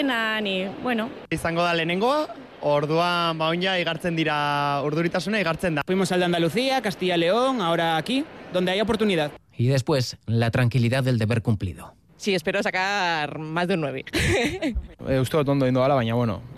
banan, bueno. Izango da lehenengoa, orduan baina igartzen dira, urduritasuna igartzen da. Fuimos al de Andalucía, Castilla y León, ahora aquí, donde hay oportunidad. Y después, la tranquilidad del deber cumplido. Sí, espero sacar más de un 9. Uste dut ondo indo gala, baina,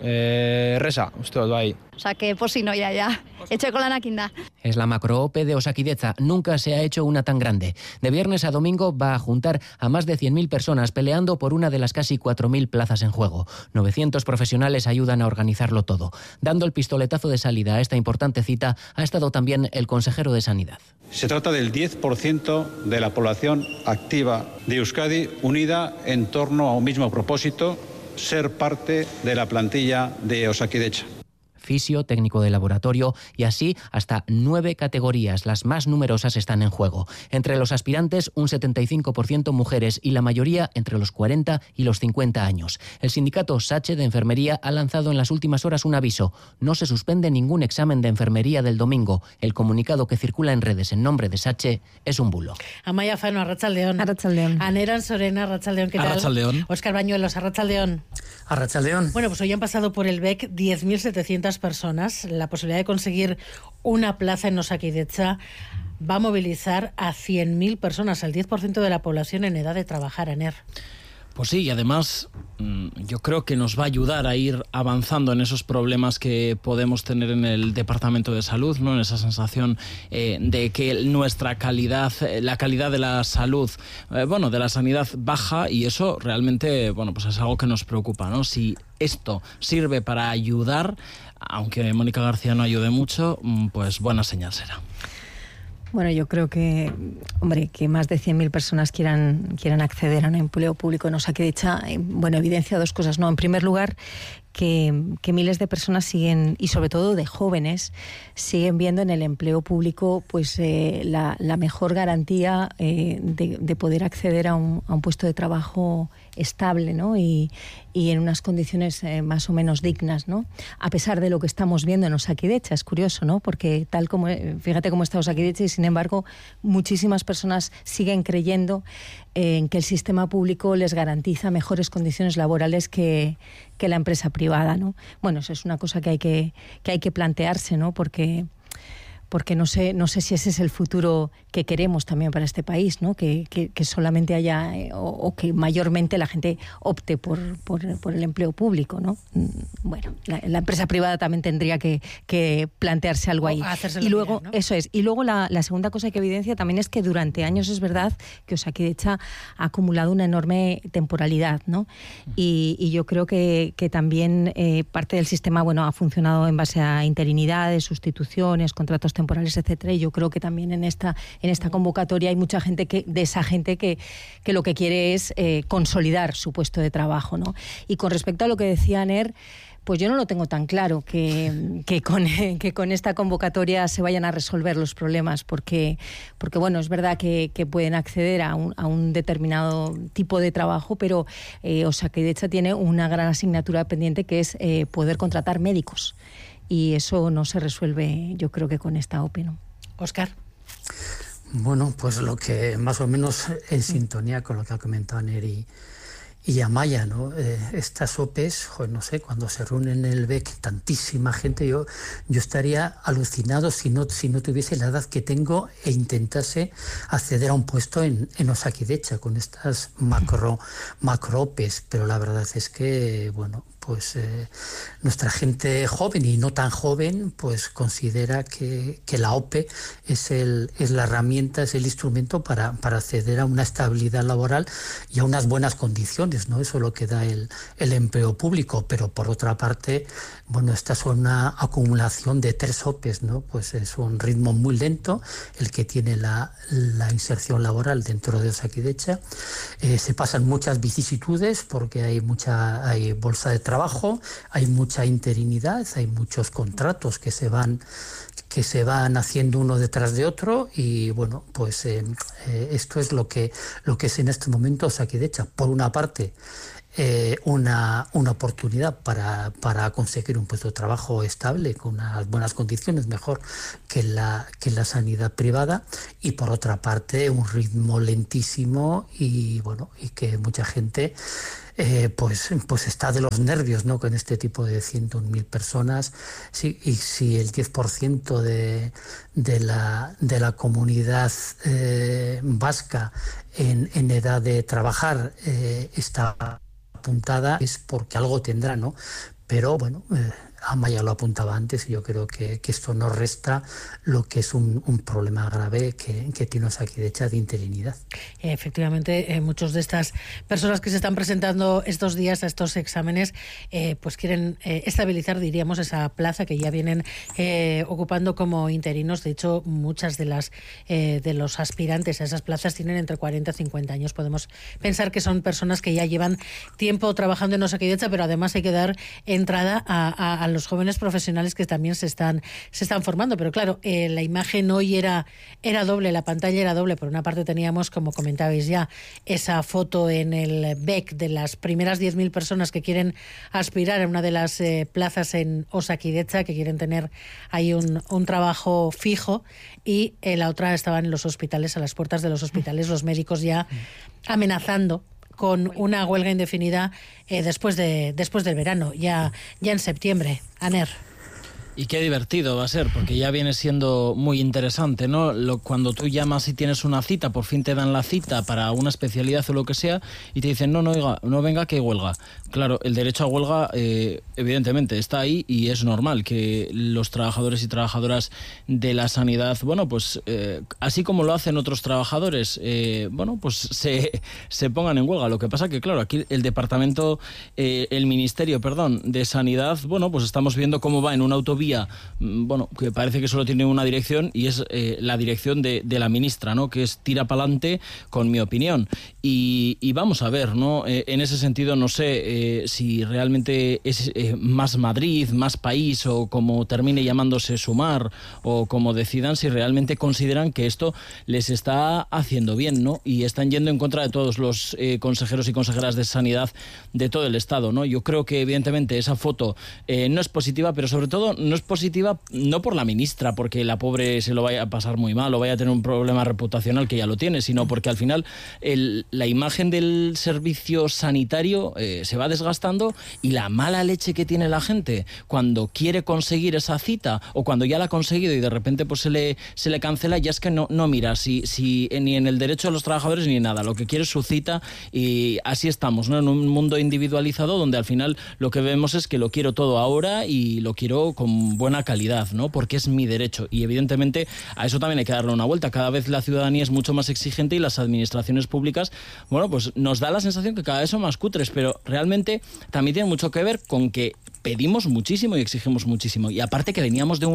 erresa, uste dut, bai. Osa, que posino ya, etxeko lanak inda. Es la macro-OPE de Osakidetza. Nunca se ha hecho una tan grande. De viernes a domingo va a juntar a más de 100.000 personas peleando por una de las casi 4.000 plazas en juego. 900 profesionales ayudan a organizarlo todo. Dando el pistoletazo de salida a esta importante cita ha estado también el consejero de Sanidad. Se trata del 10% de la población activa de Euskadi unida en torno a un mismo propósito, ser parte de la plantilla de Osakidetza. Fisio, técnico de laboratorio y así hasta 9 categorías. Las más numerosas están en juego. Entre los aspirantes, un 75% mujeres y la mayoría entre los 40 y los 50 años. El sindicato SACHE de Enfermería ha lanzado en las últimas horas un aviso. No se suspende ningún examen de enfermería del domingo. El comunicado que circula en redes en nombre de SACHE es un bulo. Amaia Fano, arratsaldeon. Arratsaldeon. Aneran Sorena, arratsaldeon. ¿Qué tal? Arratsaldeon. Óscar Bañuelos, arratsaldeon. Arratsaldeon. Bueno, pues hoy han pasado por el BEC 10.700 personas. La posibilidad de conseguir una plaza en Osakidetza va a movilizar a 100.000 personas, el 10% de la población en edad de trabajar, Aner. Pues sí, y además yo creo que nos va a ayudar a ir avanzando en esos problemas que podemos tener en el Departamento de Salud, ¿no? En esa sensación de que nuestra calidad, la calidad de la salud, de la sanidad baja, y eso realmente, pues es algo que nos preocupa, ¿no? Si esto sirve para ayudar, aunque Mónica García no ayude mucho, pues buena señal será. Bueno, yo creo que, que más de 100.000 personas quieran acceder a un empleo público en Osakidetza, evidencia dos cosas, ¿no? En primer lugar, que miles de personas siguen, y sobre todo de jóvenes, siguen viendo en el empleo público pues la mejor garantía de poder acceder a un puesto de trabajo estable, ¿no? Y en unas condiciones más o menos dignas, ¿no? A pesar de lo que estamos viendo en Osakidetza, es curioso, ¿no? Porque fíjate cómo está Osakidetza y sin embargo muchísimas personas siguen creyendo en que el sistema público les garantiza mejores condiciones laborales que la empresa privada, ¿no? Bueno, eso es una cosa que hay que plantearse, ¿no? Porque no sé si ese es el futuro que queremos también para este país, ¿no? Que solamente haya o que mayormente la gente opte por el empleo público, ¿no? Bueno, la empresa privada también tendría que plantearse algo ahí. Y luego, mirar, ¿no? Eso es. Y luego la segunda cosa que evidencia también es que durante años es verdad que Osakidetza ha acumulado una enorme temporalidad, ¿no? Y yo creo que también parte del sistema, ha funcionado en base a interinidades, sustituciones, contratos temporales, etcétera, y yo creo que también en esta convocatoria hay mucha gente que lo que quiere es consolidar su puesto de trabajo, ¿no? Y con respecto a lo que decía Aner, pues yo no lo tengo tan claro que con esta convocatoria se vayan a resolver los problemas, porque es verdad que pueden acceder a un determinado tipo de trabajo, pero Osakidetza tiene una gran asignatura pendiente, que es poder contratar médicos. Y eso no se resuelve, yo creo, que con esta OPE, ¿no? Óscar. Bueno, pues lo que más o menos en sintonía con lo que ha comentado Neri y Amaia, ¿no? Estas OPEs, no sé, cuando se reúnen en el BEC tantísima gente, yo estaría alucinado si no tuviese la edad que tengo e intentase acceder a un puesto en Osakidetza con estas macro OPEs, pero la verdad es que, nuestra gente joven y no tan joven pues considera que la OPE es la herramienta, es el instrumento para acceder a una estabilidad laboral y a unas buenas condiciones, ¿no? Eso es lo que da el empleo público, pero por otra parte, esta es una acumulación de 3 OPEs, ¿no? Pues es un ritmo muy lento el que tiene la inserción laboral dentro de Osakidetza. Se pasan muchas vicisitudes porque hay bolsa de trabajo, hay mucha interinidad, hay muchos contratos que se van haciendo uno detrás de otro y esto es lo que es en este momento Osakidetza. Por una parte, una oportunidad para conseguir un puesto de trabajo estable, con unas buenas condiciones, mejor que en la sanidad privada, y por otra parte un ritmo lentísimo y que mucha gente pues está de los nervios, ¿no?, con este tipo de 101.000 personas. Sí, y si el 10% de la comunidad vasca en edad de trabajar está apuntada, es porque algo tendrá, ¿no? Pero bueno, Amaya lo apuntaba antes, y yo creo que esto no resta lo que es un problema grave que tiene Osakidetza de interinidad. Efectivamente, muchos de estas personas que se están presentando estos días a estos exámenes pues quieren estabilizar, diríamos, esa plaza que ya vienen ocupando como interinos. De hecho, muchas de los aspirantes a esas plazas tienen entre 40 y 50 años. Podemos pensar que son personas que ya llevan tiempo trabajando en Osakidetza, pero además hay que dar entrada a los jóvenes profesionales que también se están formando. Pero claro, la imagen hoy era doble, la pantalla era doble. Por una parte teníamos, como comentabais ya, esa foto en el BEC de las primeras 10.000 personas que quieren aspirar a una de las plazas en Osakidetza, que quieren tener ahí un trabajo fijo, y la otra estaban en los hospitales, a las puertas de los hospitales, los médicos ya amenazando con una huelga indefinida después del verano, ya en septiembre. Aner. Y qué divertido va a ser, porque ya viene siendo muy interesante, ¿no? Cuando tú llamas y tienes una cita, por fin te dan la cita para una especialidad o lo que sea, y te dicen, no, oiga, no venga, que hay huelga. Claro, el derecho a huelga, evidentemente, está ahí, y es normal que los trabajadores y trabajadoras de la sanidad, bueno, pues así como lo hacen otros trabajadores, bueno, pues se pongan en huelga. Lo que pasa que, claro, aquí el Ministerio de Sanidad, bueno, pues estamos viendo cómo va en una autovía, bueno, que parece que solo tiene una dirección, y es la dirección de la ministra, ¿no?, que es tira pa'lante, con mi opinión. Y vamos a ver, ¿no? En ese sentido, no sé si realmente es más Madrid, más país, o como termine llamándose Sumar, o como decidan, si realmente consideran que esto les está haciendo bien, ¿no? Y están yendo en contra de todos los consejeros y consejeras de sanidad de todo el Estado, ¿no? Yo creo que, evidentemente, esa foto no es positiva, pero sobre todo no es positiva no por la ministra, porque la pobre se lo vaya a pasar muy mal o vaya a tener un problema reputacional, que ya lo tiene, sino porque al final la imagen del servicio sanitario se va desgastando, y la mala leche que tiene la gente cuando quiere conseguir esa cita, o cuando ya la ha conseguido y de repente pues se le cancela, ya es que no mira si ni en el derecho de los trabajadores ni nada, lo que quiere es su cita, y así estamos, ¿no?, en un mundo individualizado donde al final lo que vemos es que lo quiero todo ahora y lo quiero con buena calidad, ¿no?, porque es mi derecho. Y evidentemente a eso también hay que darle una vuelta. Cada vez la ciudadanía es mucho más exigente, y las administraciones públicas, bueno, pues nos da la sensación que cada vez son más cutres, pero realmente también tiene mucho que ver con que pedimos muchísimo y exigimos muchísimo. Y aparte que veníamos de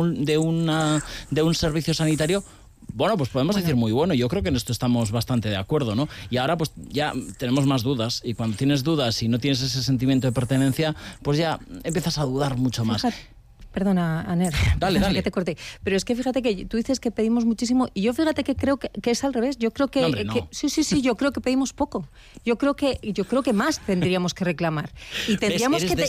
un servicio sanitario, bueno, pues podemos decir muy bueno. Yo creo que en esto estamos bastante de acuerdo, ¿no? Y ahora pues ya tenemos más dudas, y cuando tienes dudas y no tienes ese sentimiento de pertenencia, pues ya empiezas a dudar mucho más. Perdona, Aner, dale. que te corté. Pero es que fíjate que tú dices que pedimos muchísimo, y yo fíjate que creo que es al revés. Yo creo que, no, hombre, no. Sí, yo creo que pedimos poco. Yo creo que más tendríamos que reclamar. Y tendríamos que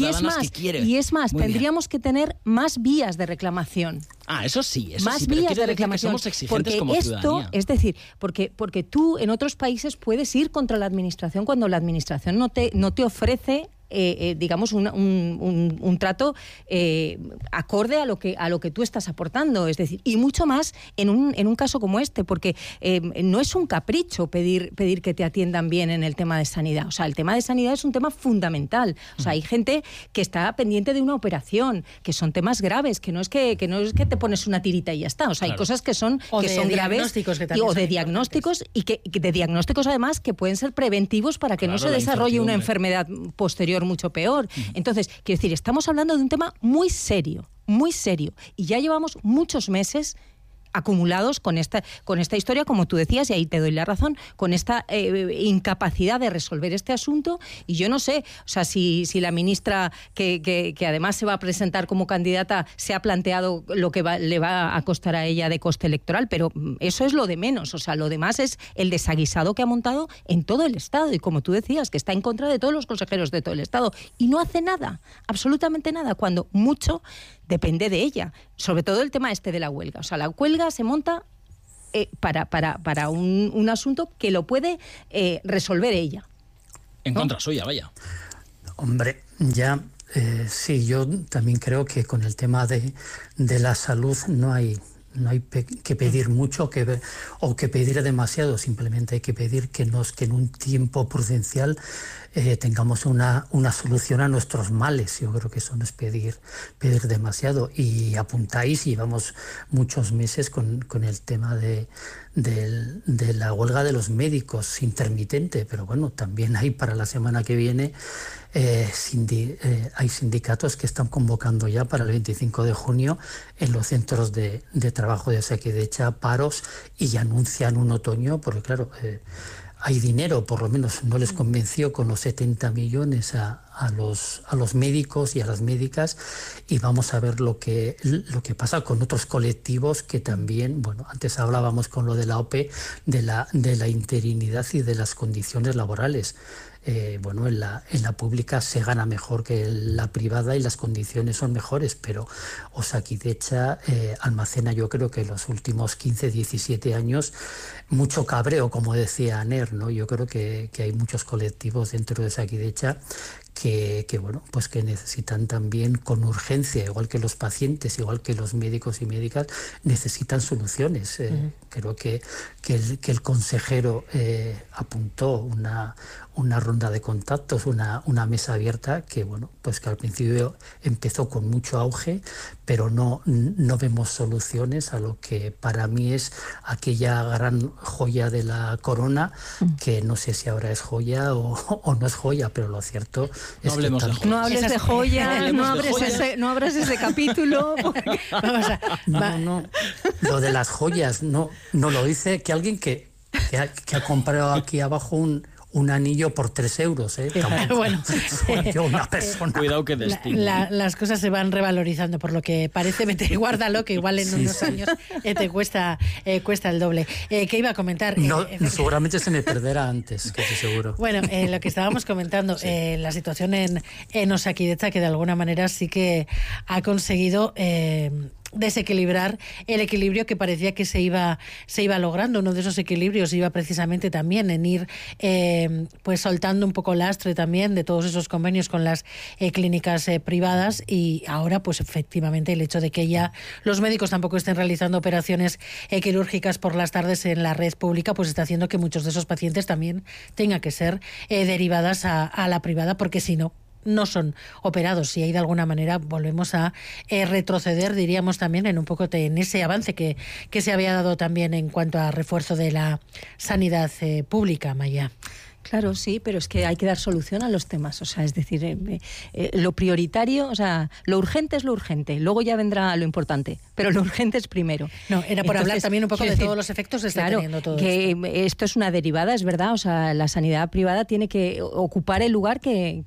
es más, tendríamos que tener más vías de reclamación. Eso sí, más vías de reclamación, somos exigentes porque como esto, ciudadanía. es decir, porque tú en otros países puedes ir contra la administración cuando la administración no te ofrece digamos un trato acorde a lo que tú estás aportando, es decir, y mucho más en un caso como este, porque no es un capricho pedir que te atiendan bien en el tema de sanidad. O sea, el tema de sanidad es un tema fundamental. O sea, hay gente que está pendiente de una operación, que son temas graves, que no es que te pones una tirita y ya está. O sea, claro, hay cosas que son graves, o de diagnósticos, y que de diagnósticos además que pueden ser preventivos para que no se desarrolle una enfermedad posterior mucho peor. Entonces, quiero decir, estamos hablando de un tema muy serio, y ya llevamos muchos meses acumulados con esta historia, como tú decías, y ahí te doy la razón, con esta incapacidad de resolver este asunto. Y yo no sé, o sea, si la ministra, que además se va a presentar como candidata, se ha planteado lo que le va a costar a ella de coste electoral, pero eso es lo de menos. O sea, lo demás es el desaguisado que ha montado en todo el Estado. Y como tú decías, que está en contra de todos los consejeros de todo el Estado. Y no hace nada, absolutamente nada, cuando mucho depende de ella. Sobre todo el tema de la huelga. O sea, la huelga se monta para un asunto que lo puede resolver ella. En contra suya, vaya. Hombre, ya sí, yo también creo que con el tema de la salud no hay que pedir mucho o que pedir demasiado. Simplemente hay que pedir que en un tiempo prudencial tengamos una solución a nuestros males. Yo creo que eso no es pedir demasiado. Y apuntáis, y llevamos muchos meses con el tema de la huelga de los médicos intermitente, pero bueno, también hay para la semana que viene hay sindicatos que están convocando ya para el 25 de junio en los centros de trabajo de Osakidetza paros, y anuncian un otoño, porque claro, hay dinero, por lo menos no les convenció con los 70 millones a los médicos y a las médicas, y vamos a ver lo que pasa con otros colectivos que también, bueno, antes hablábamos con lo de la OPE, de la interinidad y de las condiciones laborales. Bueno, en la pública se gana mejor que en la privada y las condiciones son mejores, pero Osakidetza almacena, yo creo que en los últimos 15, 17 años, mucho cabreo, como decía Aner, ¿no? Yo creo que hay muchos colectivos dentro de Osakidetza que bueno, pues que necesitan también con urgencia, igual que los pacientes, igual que los médicos y médicas, necesitan soluciones. Creo que el consejero apuntó una ronda de contactos, una mesa abierta que, bueno, pues que al principio empezó con mucho auge, pero no vemos soluciones a lo que para mí es aquella gran joya de la corona, que no sé si ahora es joya o no es joya, pero lo cierto es que no hables de joya, no abras ese capítulo. Vamos a... No, lo de las joyas no lo dice que alguien que ha comprado aquí abajo un anillo por 3 euros, Bueno, una persona. Cuidado que destino. Las cosas se van revalorizando, por lo que parece, guárdalo, que igual en unos años te cuesta el doble. ¿Qué iba a comentar? No, seguramente se me perderá antes, que estoy seguro. Bueno, lo que estábamos comentando, la situación en Osakidetza, que de alguna manera sí que ha conseguido desequilibrar el equilibrio que parecía que se iba logrando. Uno de esos equilibrios iba precisamente también en ir pues soltando un poco lastre también de todos esos convenios con las clínicas privadas, y ahora pues efectivamente el hecho de que ya los médicos tampoco estén realizando operaciones quirúrgicas por las tardes en la red pública, pues está haciendo que muchos de esos pacientes también tengan que ser derivadas a la privada, porque si no son operados, y ahí de alguna manera volvemos a retroceder, diríamos también, en un poco en ese avance que se había dado también en cuanto a refuerzo de la sanidad pública, Maya. Claro, sí, pero es que hay que dar solución a los temas. O sea, es decir, lo prioritario, o sea, lo urgente es lo urgente, luego ya vendrá lo importante, pero lo urgente es primero. No, era por hablar también un poco de todos los efectos que está teniendo todo que esto. Esto es una derivada, es verdad. O sea, la sanidad privada tiene que ocupar el lugar que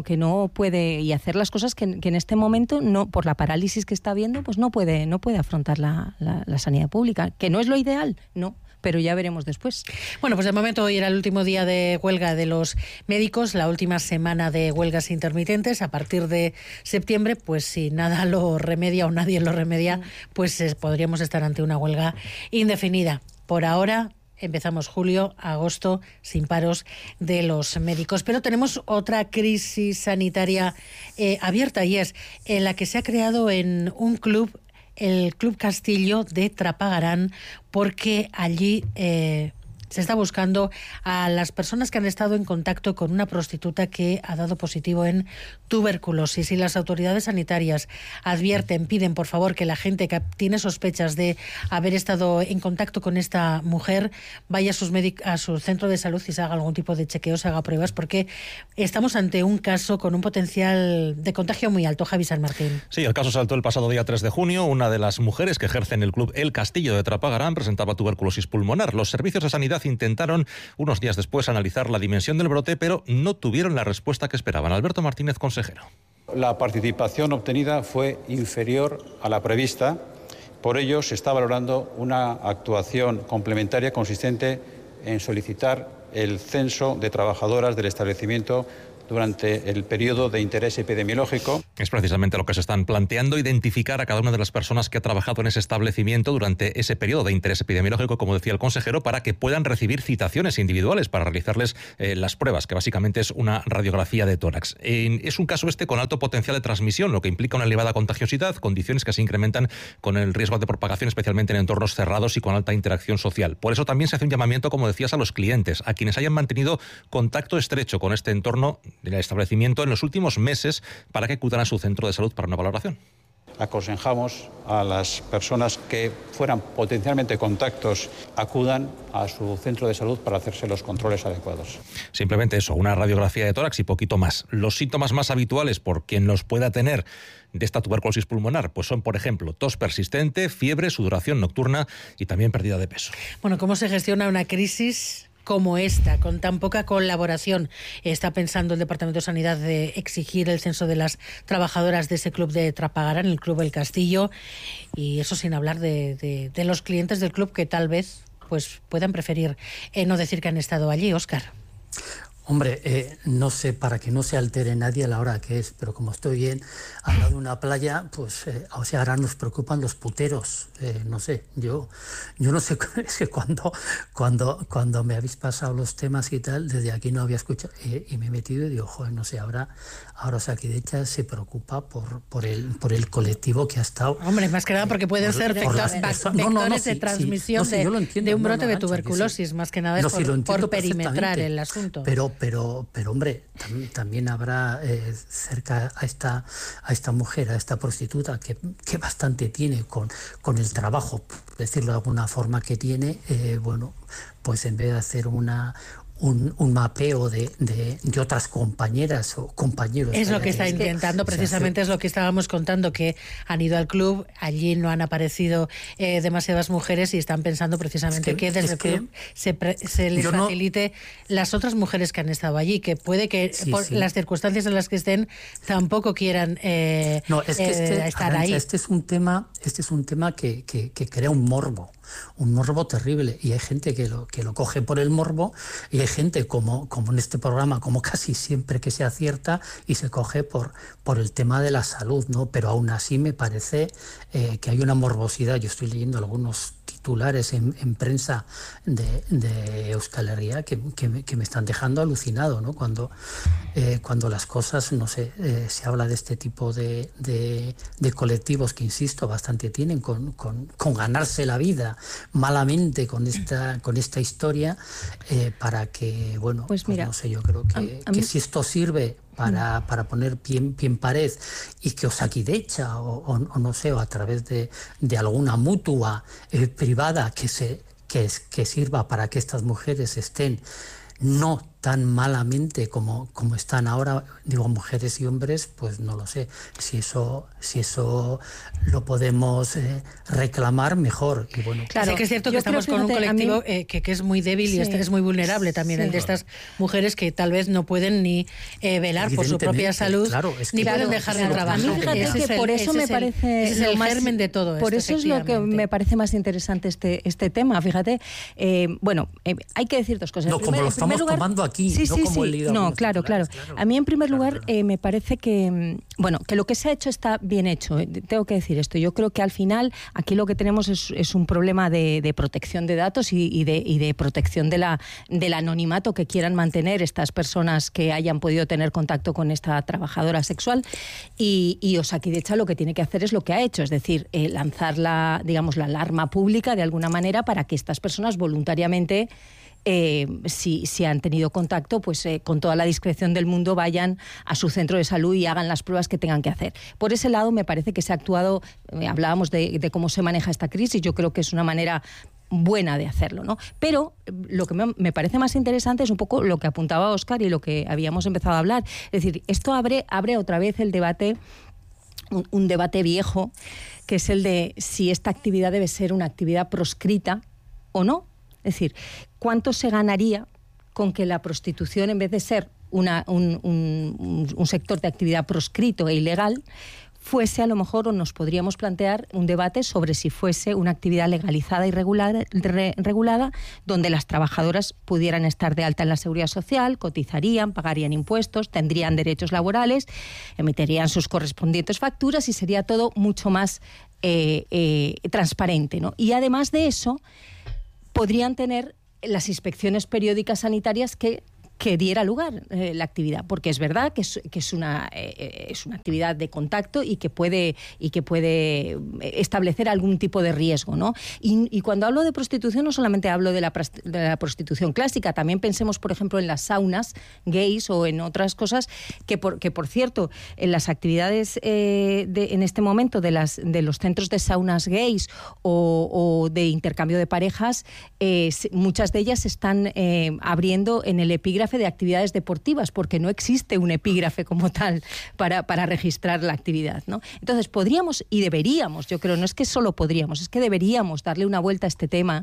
no puede, y hacer las cosas que en este momento, no, por la parálisis que está habiendo, pues no puede afrontar la sanidad pública, que no es lo ideal, no. Pero ya veremos después. Bueno, pues de momento hoy era el último día de huelga de los médicos, la última semana de huelgas intermitentes. A partir de septiembre, pues si nada lo remedia o nadie lo remedia, pues podríamos estar ante una huelga indefinida. Por ahora empezamos julio, agosto, sin paros de los médicos. Pero tenemos otra crisis sanitaria abierta, y es en la que se ha creado en un club, el Club Castillo de Trapagarán, porque allí Se está buscando a las personas que han estado en contacto con una prostituta que ha dado positivo en tuberculosis, y las autoridades sanitarias advierten, piden por favor que la gente que tiene sospechas de haber estado en contacto con esta mujer vaya a su centro de salud y se haga algún tipo de chequeo, se haga pruebas, porque estamos ante un caso con un potencial de contagio muy alto. Javi San Martín. Sí, el caso saltó el pasado día 3 de junio. Una de las mujeres que ejerce en el club El Castillo de Trapagarán presentaba tuberculosis pulmonar. Los servicios de sanidad intentaron unos días después analizar la dimensión del brote, pero no tuvieron la respuesta que esperaban. Alberto Martínez, consejero. La participación obtenida fue inferior a la prevista. Por ello, se está valorando una actuación complementaria consistente en solicitar el censo de trabajadoras del establecimiento durante el periodo de interés epidemiológico. Es precisamente lo que se están planteando, identificar a cada una de las personas que ha trabajado en ese establecimiento durante ese periodo de interés epidemiológico, como decía el consejero, para que puedan recibir citaciones individuales para realizarles las pruebas, que básicamente es una radiografía de tórax. Es un caso con alto potencial de transmisión, lo que implica una elevada contagiosidad, condiciones que se incrementan con el riesgo de propagación, especialmente en entornos cerrados y con alta interacción social. Por eso también se hace un llamamiento, como decías, a los clientes, a quienes hayan mantenido contacto estrecho con este entorno del establecimiento en los últimos meses, para que acudan a su centro de salud para una valoración. Aconsejamos a las personas que fueran potencialmente contactos, acudan a su centro de salud para hacerse los controles adecuados. Simplemente eso, una radiografía de tórax y poquito más. Los síntomas más habituales por quien los pueda tener de esta tuberculosis pulmonar, pues son, por ejemplo, tos persistente, fiebre, sudoración nocturna y también pérdida de peso. Bueno, ¿cómo se gestiona una crisis como esta, con tan poca colaboración? Está pensando el Departamento de Sanidad de exigir el censo de las trabajadoras de ese club de Trapagarán, el Club El Castillo, y eso sin hablar de los clientes del club que tal vez pues puedan preferir no decir que han estado allí. Óscar. Hombre, no sé, para que no se altere nadie a la hora que es, pero como estoy bien al lado de una playa, pues, o sea, ahora nos preocupan los puteros. No sé, yo no sé, es que cuando me habéis pasado los temas y tal, desde aquí no había escuchado, y me he metido y digo, joder, no sé, ahora Osakidecha se preocupa por el colectivo que ha estado. Hombre, más que nada porque pueden ser vectores de transmisión de un brote de tuberculosis, más que nada es por perimetrar el asunto. Pero hombre, también habrá cerca a esta mujer, a esta prostituta, que bastante tiene con el trabajo, decirlo de alguna forma, que tiene, bueno, pues en vez de hacer un mapeo de otras compañeras o compañeros. Es lo que está intentando, precisamente es lo que estábamos contando, que han ido al club, allí no han aparecido demasiadas mujeres y están pensando precisamente que desde el club se les facilite las otras mujeres que han estado allí, que puede que por las circunstancias en las que estén tampoco quieran estar ahí. Este es un tema que crea un morbo terrible, y hay gente que lo coge por el morbo, y hay gente como en este programa, como casi siempre que se acierta, y se coge por el tema de la salud, ¿no? Pero aún así me parece que hay una morbosidad. Yo estoy leyendo algunos titulares en prensa de Euskal Herria que me están dejando alucinado, ¿no? Cuando las cosas, no sé, se habla de este tipo de colectivos que, insisto, bastante tienen con ganarse la vida malamente con esta historia, para que, bueno, pues mira, no sé, yo creo que si esto sirve para poner pie en pared, y que Osakidecha o no sé, o a través de alguna mutua privada que sirva para que estas mujeres estén no tan malamente como están ahora, digo, mujeres y hombres, pues no lo sé. Si eso lo podemos reclamar, mejor. Y bueno, claro, sí que es cierto que estamos con un colectivo que es muy débil, y es muy vulnerable también, el de estas mujeres que tal vez no pueden ni velar por su propia salud, ni pueden dejar de trabajar. A mí, fíjate que por eso me parece ese es el germen de todo esto. Por eso es lo que me parece más interesante este tema, fíjate. Bueno, hay que decir dos cosas. No, como lo estamos tomando aquí. Sí, no como el líder. No, claro. A mí, en primer lugar, me parece que lo que se ha hecho está bien hecho. Tengo que decir esto. Yo creo que al final aquí lo que tenemos es un problema de protección de datos y de protección del anonimato que quieran mantener estas personas que hayan podido tener contacto con esta trabajadora sexual. Y Osakidecha lo que tiene que hacer es lo que ha hecho, es decir, lanzar la alarma pública de alguna manera para que estas personas voluntariamente si han tenido contacto, pues con toda la discreción del mundo vayan a su centro de salud y hagan las pruebas que tengan que hacer. Por ese lado me parece que se ha actuado, hablábamos de cómo se maneja esta crisis, yo creo que es una manera buena de hacerlo, ¿no? Pero lo que me parece más interesante es un poco lo que apuntaba Óscar y lo que habíamos empezado a hablar. Es decir, esto abre otra vez el debate, un debate viejo, que es el de si esta actividad debe ser una actividad proscrita o no. Es decir, ¿cuánto se ganaría con que la prostitución, en vez de ser un sector de actividad proscrito e ilegal, fuese a lo mejor, o nos podríamos plantear un debate sobre si fuese una actividad legalizada y regulada, donde las trabajadoras pudieran estar de alta en la seguridad social, cotizarían, pagarían impuestos, tendrían derechos laborales, emitirían sus correspondientes facturas y sería todo mucho más transparente, ¿no? Y además de eso, podrían tener las inspecciones periódicas sanitarias que diera lugar la actividad, porque es verdad que es una actividad de contacto y que puede establecer algún tipo de riesgo, ¿no? Y cuando hablo de prostitución no solamente hablo de la prostitución clásica, también pensemos, por ejemplo, en las saunas gays o en otras cosas que por cierto, en las actividades en este momento de los centros de saunas gays o de intercambio de parejas, muchas de ellas se están abriendo en el epígrafe de actividades deportivas, porque no existe un epígrafe como tal para registrar la actividad, ¿no? Entonces podríamos y deberíamos, yo creo, no es que solo podríamos, es que deberíamos darle una vuelta a este tema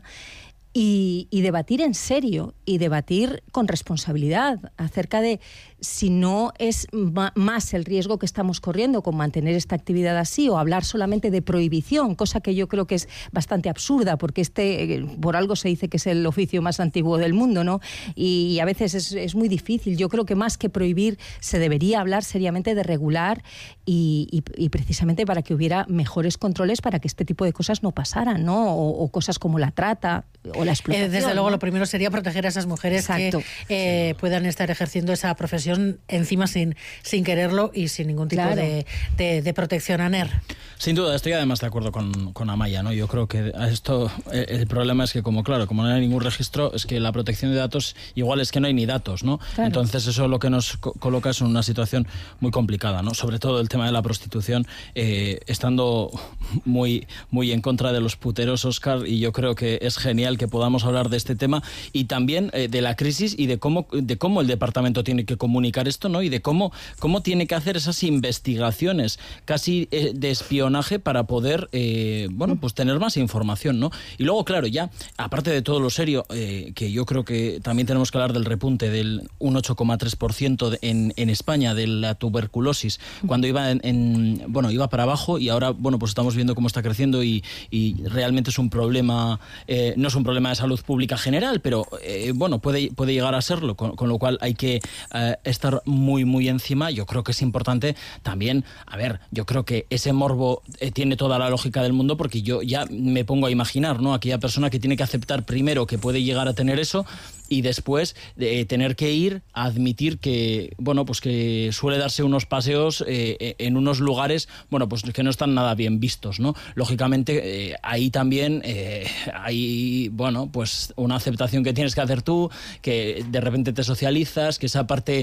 y debatir en serio y debatir con responsabilidad acerca de si no es más el riesgo que estamos corriendo con mantener esta actividad así, o hablar solamente de prohibición, cosa que yo creo que es bastante absurda, porque por algo se dice que es el oficio más antiguo del mundo, ¿no? Y a veces es muy difícil. Yo creo que más que prohibir se debería hablar seriamente de regular y precisamente para que hubiera mejores controles para que este tipo de cosas no pasaran, ¿no? O cosas como la trata o la explotación. Desde luego, ¿no? Lo primero sería proteger a esas mujeres. Exacto. Que puedan estar ejerciendo esa profesión encima sin quererlo y sin ningún tipo de protección. Aner. Sin duda, estoy además de acuerdo con Amaya, ¿no? Yo creo que a esto el problema es que como no hay ningún registro, es que la protección de datos igual es que no hay ni datos, ¿no? Claro. Entonces eso lo que nos coloca es en una situación muy complicada, ¿no? Sobre todo el tema de la prostitución, estando muy, muy en contra de los puteros, Óscar, y yo creo que es genial que podamos hablar de este tema y también de la crisis y de cómo el departamento tiene que comunicar esto, ¿no? Y de cómo tiene que hacer esas investigaciones casi de espionaje para poder, pues tener más información, ¿no? Y luego, claro, ya, aparte de todo lo serio, que yo creo que también tenemos que hablar del repunte del un 8,3% en España de la tuberculosis, cuando iba iba para abajo y ahora, pues estamos viendo cómo está creciendo y realmente es un problema, no es un problema de salud pública general, pero puede llegar a serlo, con lo cual hay que estar muy, muy encima. Yo creo que es importante también, yo creo que ese morbo tiene toda la lógica del mundo, porque yo ya me pongo a imaginar, ¿no? Aquella persona que tiene que aceptar primero que puede llegar a tener eso y después tener que ir a admitir que, que suele darse unos paseos en unos lugares, que no están nada bien vistos, ¿no? Lógicamente, ahí también hay, una aceptación que tienes que hacer tú, que de repente te socializas, que esa parte,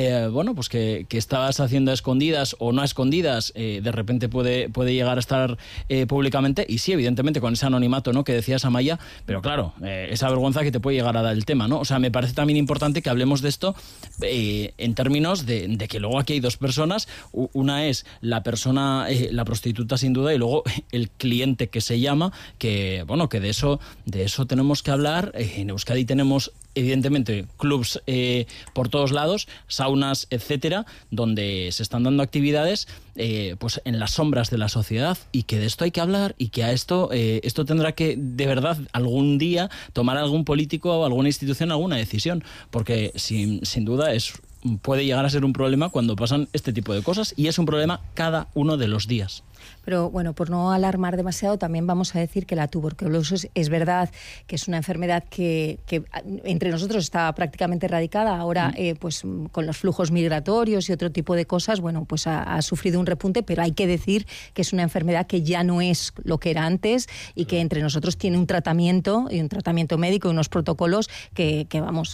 que estabas haciendo a escondidas o no a escondidas, de repente puede llegar a estar públicamente, y sí, evidentemente, con ese anonimato, ¿no?, que decías, Amaya, pero claro, esa vergüenza que te puede llegar a dar el tema, ¿no? O sea, me parece también importante que hablemos de esto en términos de que luego aquí hay dos personas. Una es la persona, la prostituta sin duda, y luego el cliente, que se llama, que de eso tenemos que hablar. En Euskadi tenemos evidentemente clubs por todos lados, saunas, etcétera, donde se están dando actividades en las sombras de la sociedad, y que de esto hay que hablar, y que a esto tendrá que de verdad algún día tomar algún político o alguna institución alguna decisión, porque sin duda puede llegar a ser un problema cuando pasan este tipo de cosas, y es un problema cada uno de los días. Pero bueno, por no alarmar demasiado, también vamos a decir que la tuberculosis es verdad que es una enfermedad que entre nosotros está prácticamente erradicada. Ahora, pues con los flujos migratorios y otro tipo de cosas, bueno, pues ha sufrido un repunte, pero hay que decir que es una enfermedad que ya no es lo que era antes y que entre nosotros tiene un tratamiento médico y unos protocolos que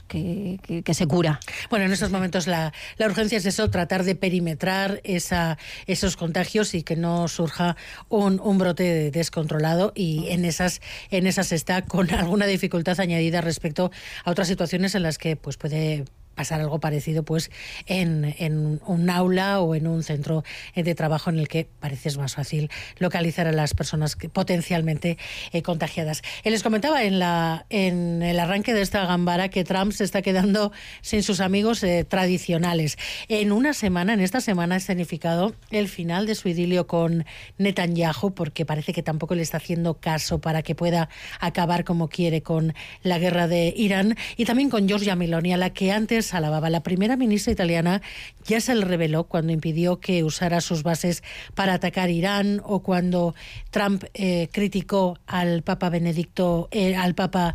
se cura. Bueno, en estos momentos la urgencia es eso, tratar de perimetrar esos contagios y que no surja un brote descontrolado, y en esas está con alguna dificultad añadida respecto a otras situaciones en las que pues puede pasar algo parecido pues en un aula o en un centro de trabajo en el que parece es más fácil localizar a las personas potencialmente contagiadas. Les comentaba en el arranque de esta gambara que Trump se está quedando sin sus amigos tradicionales. En esta semana ha escenificado el final de su idilio con Netanyahu, porque parece que tampoco le está haciendo caso para que pueda acabar como quiere con la guerra de Irán, y también con Giorgia Meloni, a la que antes alababa. La primera ministra italiana ya se le reveló cuando impidió que usara sus bases para atacar Irán, o cuando Trump criticó al Papa Benedicto, al Papa,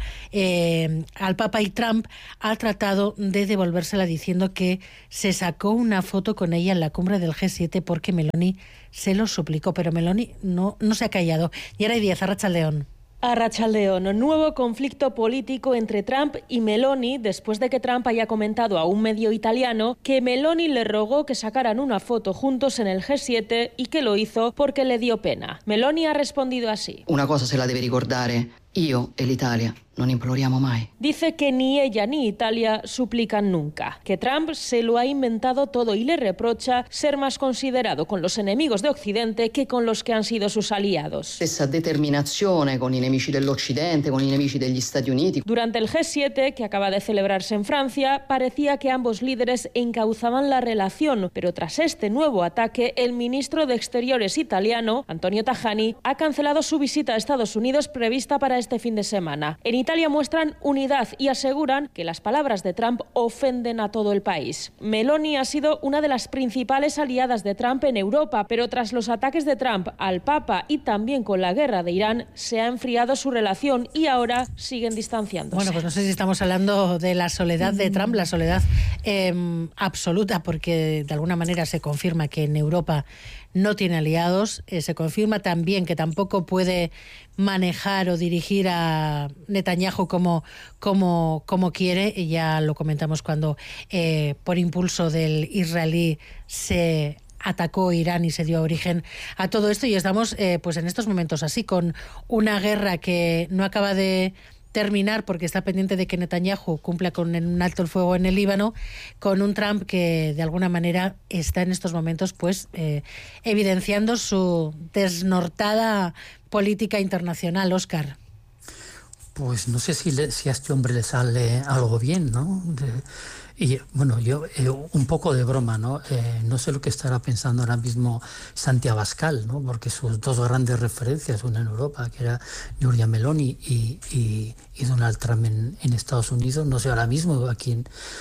y Trump ha tratado de devolvérsela diciendo que se sacó una foto con ella en la cumbre del G7 porque Meloni se lo suplicó, pero Meloni no se ha callado. Yara Díaz, Arratsaldeon. Arratsaldeon, nuevo conflicto político entre Trump y Meloni después de que Trump haya comentado a un medio italiano que Meloni le rogó que sacaran una foto juntos en el G7 y que lo hizo porque le dio pena. Meloni ha respondido así. Una cosa se la debe ricordare, io e l'Italia non imploriamo mai. Dice que ni ella ni Italia suplican nunca, que Trump se lo ha inventado todo y le reprocha ser más considerado con los enemigos de Occidente que con los que han sido sus aliados. Stessa determinazione con i nemici dell'Occidente, con i nemici degli Stati Uniti. Durante el G7, que acaba de celebrarse en Francia, parecía que ambos líderes encauzaban la relación, pero tras este nuevo ataque, el ministro de Exteriores italiano, Antonio Tajani, ha cancelado su visita a Estados Unidos prevista para este fin de semana. En Italia muestran unidad y aseguran que las palabras de Trump ofenden a todo el país. Meloni ha sido una de las principales aliadas de Trump en Europa, pero tras los ataques de Trump al Papa y también con la guerra de Irán, se ha enfriado su relación y ahora siguen distanciándose. Bueno, pues no sé si estamos hablando de la soledad de Trump, la soledad absoluta, porque de alguna manera se confirma que en Europa no tiene aliados, se confirma también que tampoco puede manejar o dirigir a Netanyahu como quiere, y ya lo comentamos cuando por impulso del israelí se atacó Irán y se dio origen a todo esto, y estamos pues en estos momentos así, con una guerra que no acaba de terminar porque está pendiente de que Netanyahu cumpla con un alto el fuego en el Líbano, con un Trump que de alguna manera está en estos momentos pues evidenciando su desnortada política internacional. Óscar. Pues no sé si a este hombre le sale algo bien, ¿no? Y bueno, yo un poco de broma, ¿no? No sé lo que estará pensando ahora mismo Santi Abascal, ¿no? Porque sus dos grandes referencias, una en Europa, que era Giorgia Meloni y Donald Trump en Estados Unidos, no sé ahora mismo a quién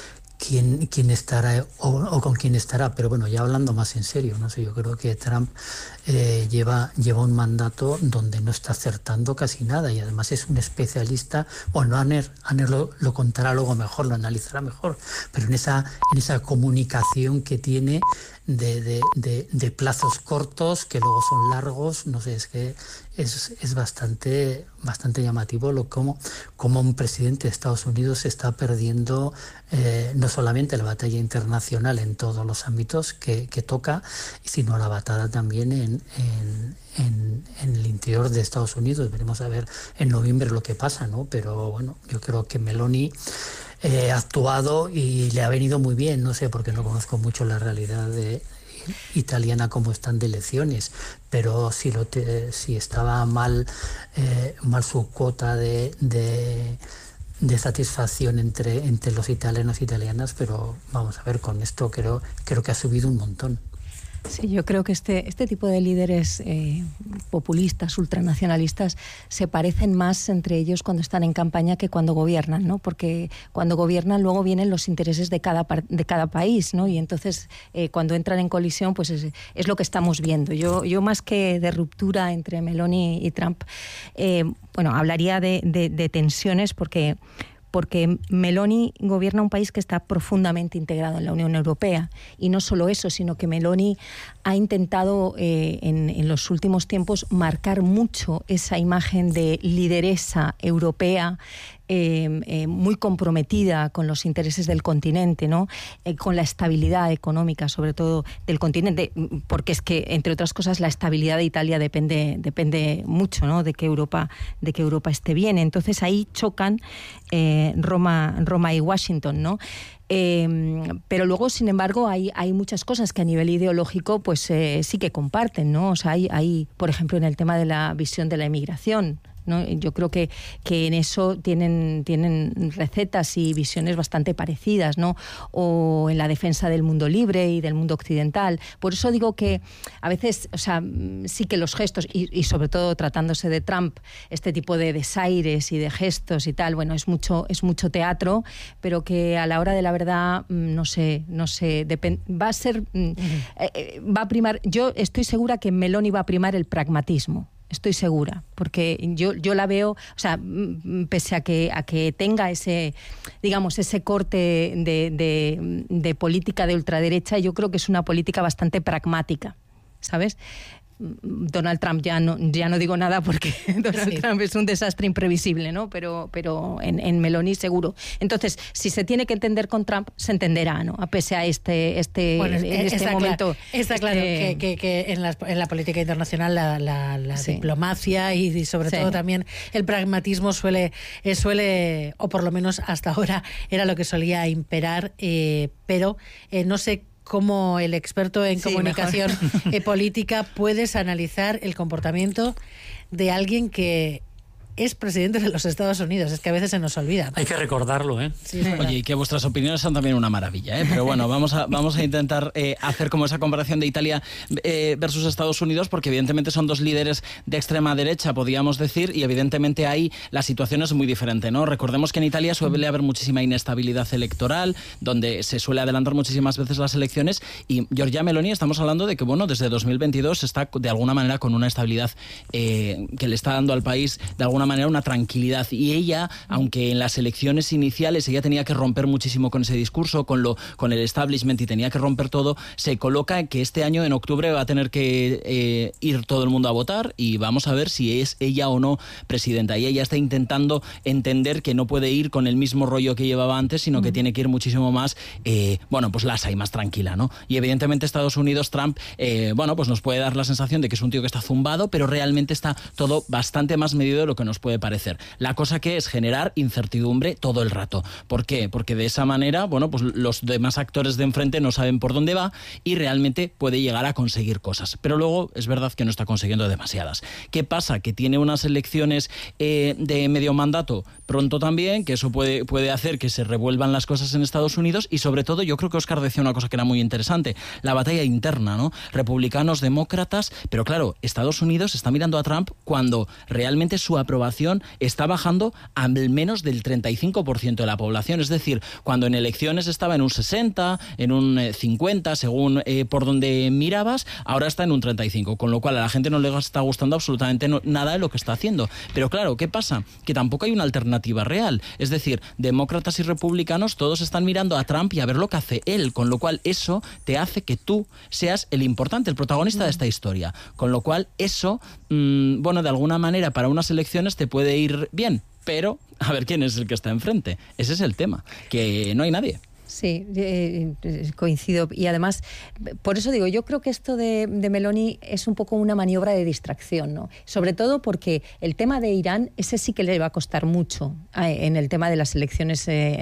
estará o con quién estará, pero bueno, ya hablando más en serio, no sé, yo creo que Trump lleva un mandato donde no está acertando casi nada, y además es un especialista. Bueno, Aner lo contará luego mejor, lo analizará mejor, pero en esa comunicación que tiene de plazos cortos que luego son largos, no sé, es que es bastante llamativo cómo un presidente de Estados Unidos está perdiendo no solamente la batalla internacional en todos los ámbitos que toca, sino la batalla también en el interior de Estados Unidos. Veremos a ver en noviembre lo que pasa, ¿no? Pero bueno, yo creo que Meloni ha actuado y le ha venido muy bien, no sé, porque no conozco mucho la realidad italiana, cómo están de elecciones, pero si estaba mal su cuota de satisfacción entre los italianos e italianas, pero vamos a ver, con esto creo que ha subido un montón. Sí, yo creo que este tipo de líderes populistas, ultranacionalistas, se parecen más entre ellos cuando están en campaña que cuando gobiernan, ¿no? Porque cuando gobiernan luego vienen los intereses de cada país, ¿no? Y entonces cuando entran en colisión, pues es lo que estamos viendo. Yo más que de ruptura entre Meloni y Trump, hablaría de tensiones porque Meloni gobierna un país que está profundamente integrado en la Unión Europea. Y no solo eso, sino que Meloni ha intentado en los últimos tiempos marcar mucho esa imagen de lideresa europea, muy comprometida con los intereses del continente, ¿no? Con la estabilidad económica, sobre todo, del continente, porque es que, entre otras cosas, la estabilidad de Italia depende mucho, ¿no? de que Europa esté bien. Entonces ahí chocan Roma y Washington, ¿no? Pero luego, sin embargo, hay muchas cosas que a nivel ideológico pues sí que comparten, ¿no? O sea, hay, por ejemplo, en el tema de la visión de la emigración, ¿no? Yo creo que en eso tienen recetas y visiones bastante parecidas, ¿no? O en la defensa del mundo libre y del mundo occidental. Por eso digo que a veces, o sea, sí que los gestos, y sobre todo tratándose de Trump, este tipo de desaires y de gestos y tal, bueno, es mucho teatro, pero que a la hora de la verdad, no sé, va a primar. Yo estoy segura que en Meloni va a primar el pragmatismo. Estoy segura, porque yo la veo, o sea, pese a que tenga ese corte de política de ultraderecha, yo creo que es una política bastante pragmática, ¿sabes? Donald Trump ya no digo nada porque Donald Trump es un desastre imprevisible, ¿no? Pero en Meloni seguro. Entonces, si se tiene que entender con Trump, se entenderá, ¿no? A pese a este momento. Está claro que en la política internacional la diplomacia y sobre todo también el pragmatismo suele, o por lo menos hasta ahora, era lo que solía imperar, pero no sé cómo el experto en comunicación política puedes analizar el comportamiento de alguien que es presidente de los Estados Unidos. Es que a veces se nos olvida. Hay que recordarlo, ¿eh? Sí, oye, y que vuestras opiniones son también una maravilla, ¿eh? Pero bueno, vamos a intentar hacer como esa comparación de Italia versus Estados Unidos, porque evidentemente son dos líderes de extrema derecha, podríamos decir, y evidentemente ahí la situación es muy diferente, ¿no? Recordemos que en Italia suele haber muchísima inestabilidad electoral, donde se suele adelantar muchísimas veces las elecciones, y Giorgia Meloni, estamos hablando de que, bueno, desde 2022 está de alguna manera con una estabilidad que le está dando al país de alguna manera una tranquilidad, y ella, aunque en las elecciones iniciales ella tenía que romper muchísimo con ese discurso, con el establishment, y tenía que romper todo, se coloca que este año en octubre va a tener que ir todo el mundo a votar, y vamos a ver si es ella o no presidenta, y ella está intentando entender que no puede ir con el mismo rollo que llevaba antes, sino que tiene que ir muchísimo más pues lasa y más tranquila, ¿no? Y evidentemente Estados Unidos, Trump, pues nos puede dar la sensación de que es un tío que está zumbado, pero realmente está todo bastante más medido de lo que nos puede parecer. La cosa que es generar incertidumbre todo el rato. ¿Por qué? Porque de esa manera, pues los demás actores de enfrente no saben por dónde va y realmente puede llegar a conseguir cosas. Pero luego es verdad que no está consiguiendo demasiadas. ¿Qué pasa? Que tiene unas elecciones de medio mandato pronto también, que eso puede hacer que se revuelvan las cosas en Estados Unidos, y sobre todo yo creo que Óscar decía una cosa que era muy interesante, la batalla interna, ¿no? Republicanos, demócratas, pero claro, Estados Unidos está mirando a Trump cuando realmente su aprobación está bajando al menos del 35% de la población, es decir, cuando en elecciones estaba en un 60, en un 50, según por donde mirabas, ahora está en un 35, con lo cual a la gente no le está gustando absolutamente nada de lo que está haciendo. Pero claro, ¿qué pasa? Que tampoco hay una alternativa real, es decir, demócratas y republicanos todos están mirando a Trump y a ver lo que hace él, con lo cual eso te hace que tú seas el importante, el protagonista de esta historia, con lo cual eso, de alguna manera para unas elecciones te puede ir bien, pero a ver quién es el que está enfrente. Ese es el tema, que no hay nadie. Sí, coincido. Y además, por eso digo, yo creo que esto de Meloni es un poco una maniobra de distracción, ¿no? Sobre todo porque el tema de Irán, ese sí que le va a costar mucho en el tema de las elecciones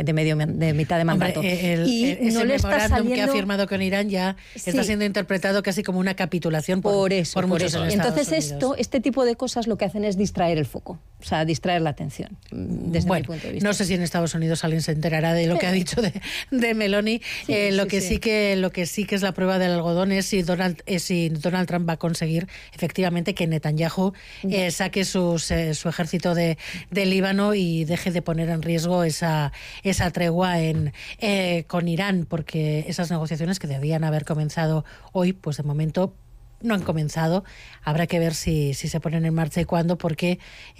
de mitad de mandato. Ese no le está saliendo... que ha firmado con Irán ya está siendo interpretado casi como una capitulación por muchos en Estados Entonces Unidos. este tipo de cosas lo que hacen es distraer el foco. O sea, distraer la atención, desde mi punto de vista. No sé si en Estados Unidos alguien se enterará de lo que ha dicho de Meloni. Lo que sí que es la prueba del algodón es si Donald Trump va a conseguir efectivamente que Netanyahu saque su ejército de Líbano y deje de poner en riesgo esa tregua con Irán, porque esas negociaciones que debían haber comenzado hoy, pues de momento no han comenzado. Habrá que ver si se ponen en marcha y cuándo, porque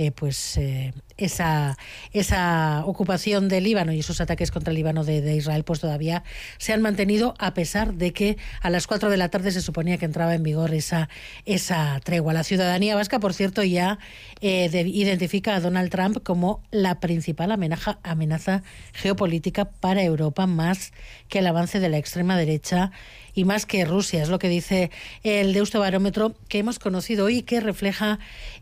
esa ocupación del Líbano y esos ataques contra el Líbano de Israel pues todavía se han mantenido, a pesar de que a las 4 de la tarde se suponía que entraba en vigor esa tregua. La ciudadanía vasca, por cierto, ya identifica a Donald Trump como la principal amenaza geopolítica para Europa, más que el avance de la extrema derecha y más que Rusia. Es lo que dice el Deustobarómetro que hemos conocido hoy, que refleja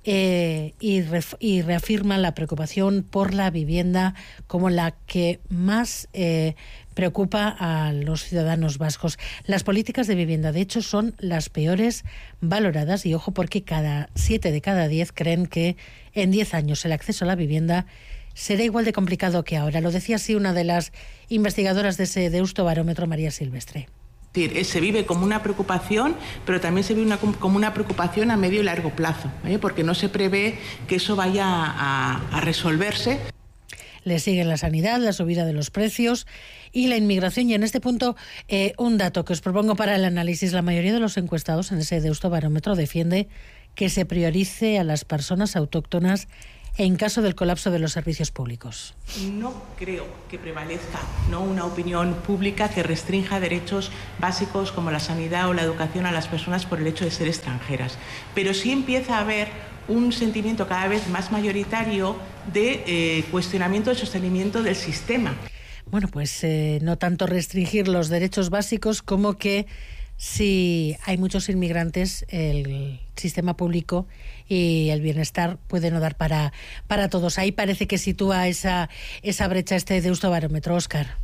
y reafirma la preocupación por la vivienda como la que más preocupa a los ciudadanos vascos. Las políticas de vivienda, de hecho, son las peores valoradas, y ojo, porque 7 de cada 10 creen que en 10 años el acceso a la vivienda será igual de complicado que ahora. Lo decía así una de las investigadoras de ese Deustobarómetro, María Silvestre. Se vive como una preocupación, pero también se vive como una preocupación a medio y largo plazo, porque no se prevé que eso vaya a resolverse. Le siguen la sanidad, la subida de los precios y la inmigración. Y en este punto, un dato que os propongo para el análisis. La mayoría de los encuestados en ese Deustobarómetro defiende que se priorice a las personas autóctonas en caso del colapso de los servicios públicos. No creo que prevalezca una opinión pública que restrinja derechos básicos como la sanidad o la educación a las personas por el hecho de ser extranjeras. Pero sí empieza a haber un sentimiento cada vez más mayoritario de cuestionamiento del sostenimiento del sistema. Bueno, pues no tanto restringir los derechos básicos como que si hay muchos inmigrantes, el sistema público y el bienestar puede no dar para todos. Ahí parece que sitúa esa brecha este Deustobarómetro. Óscar.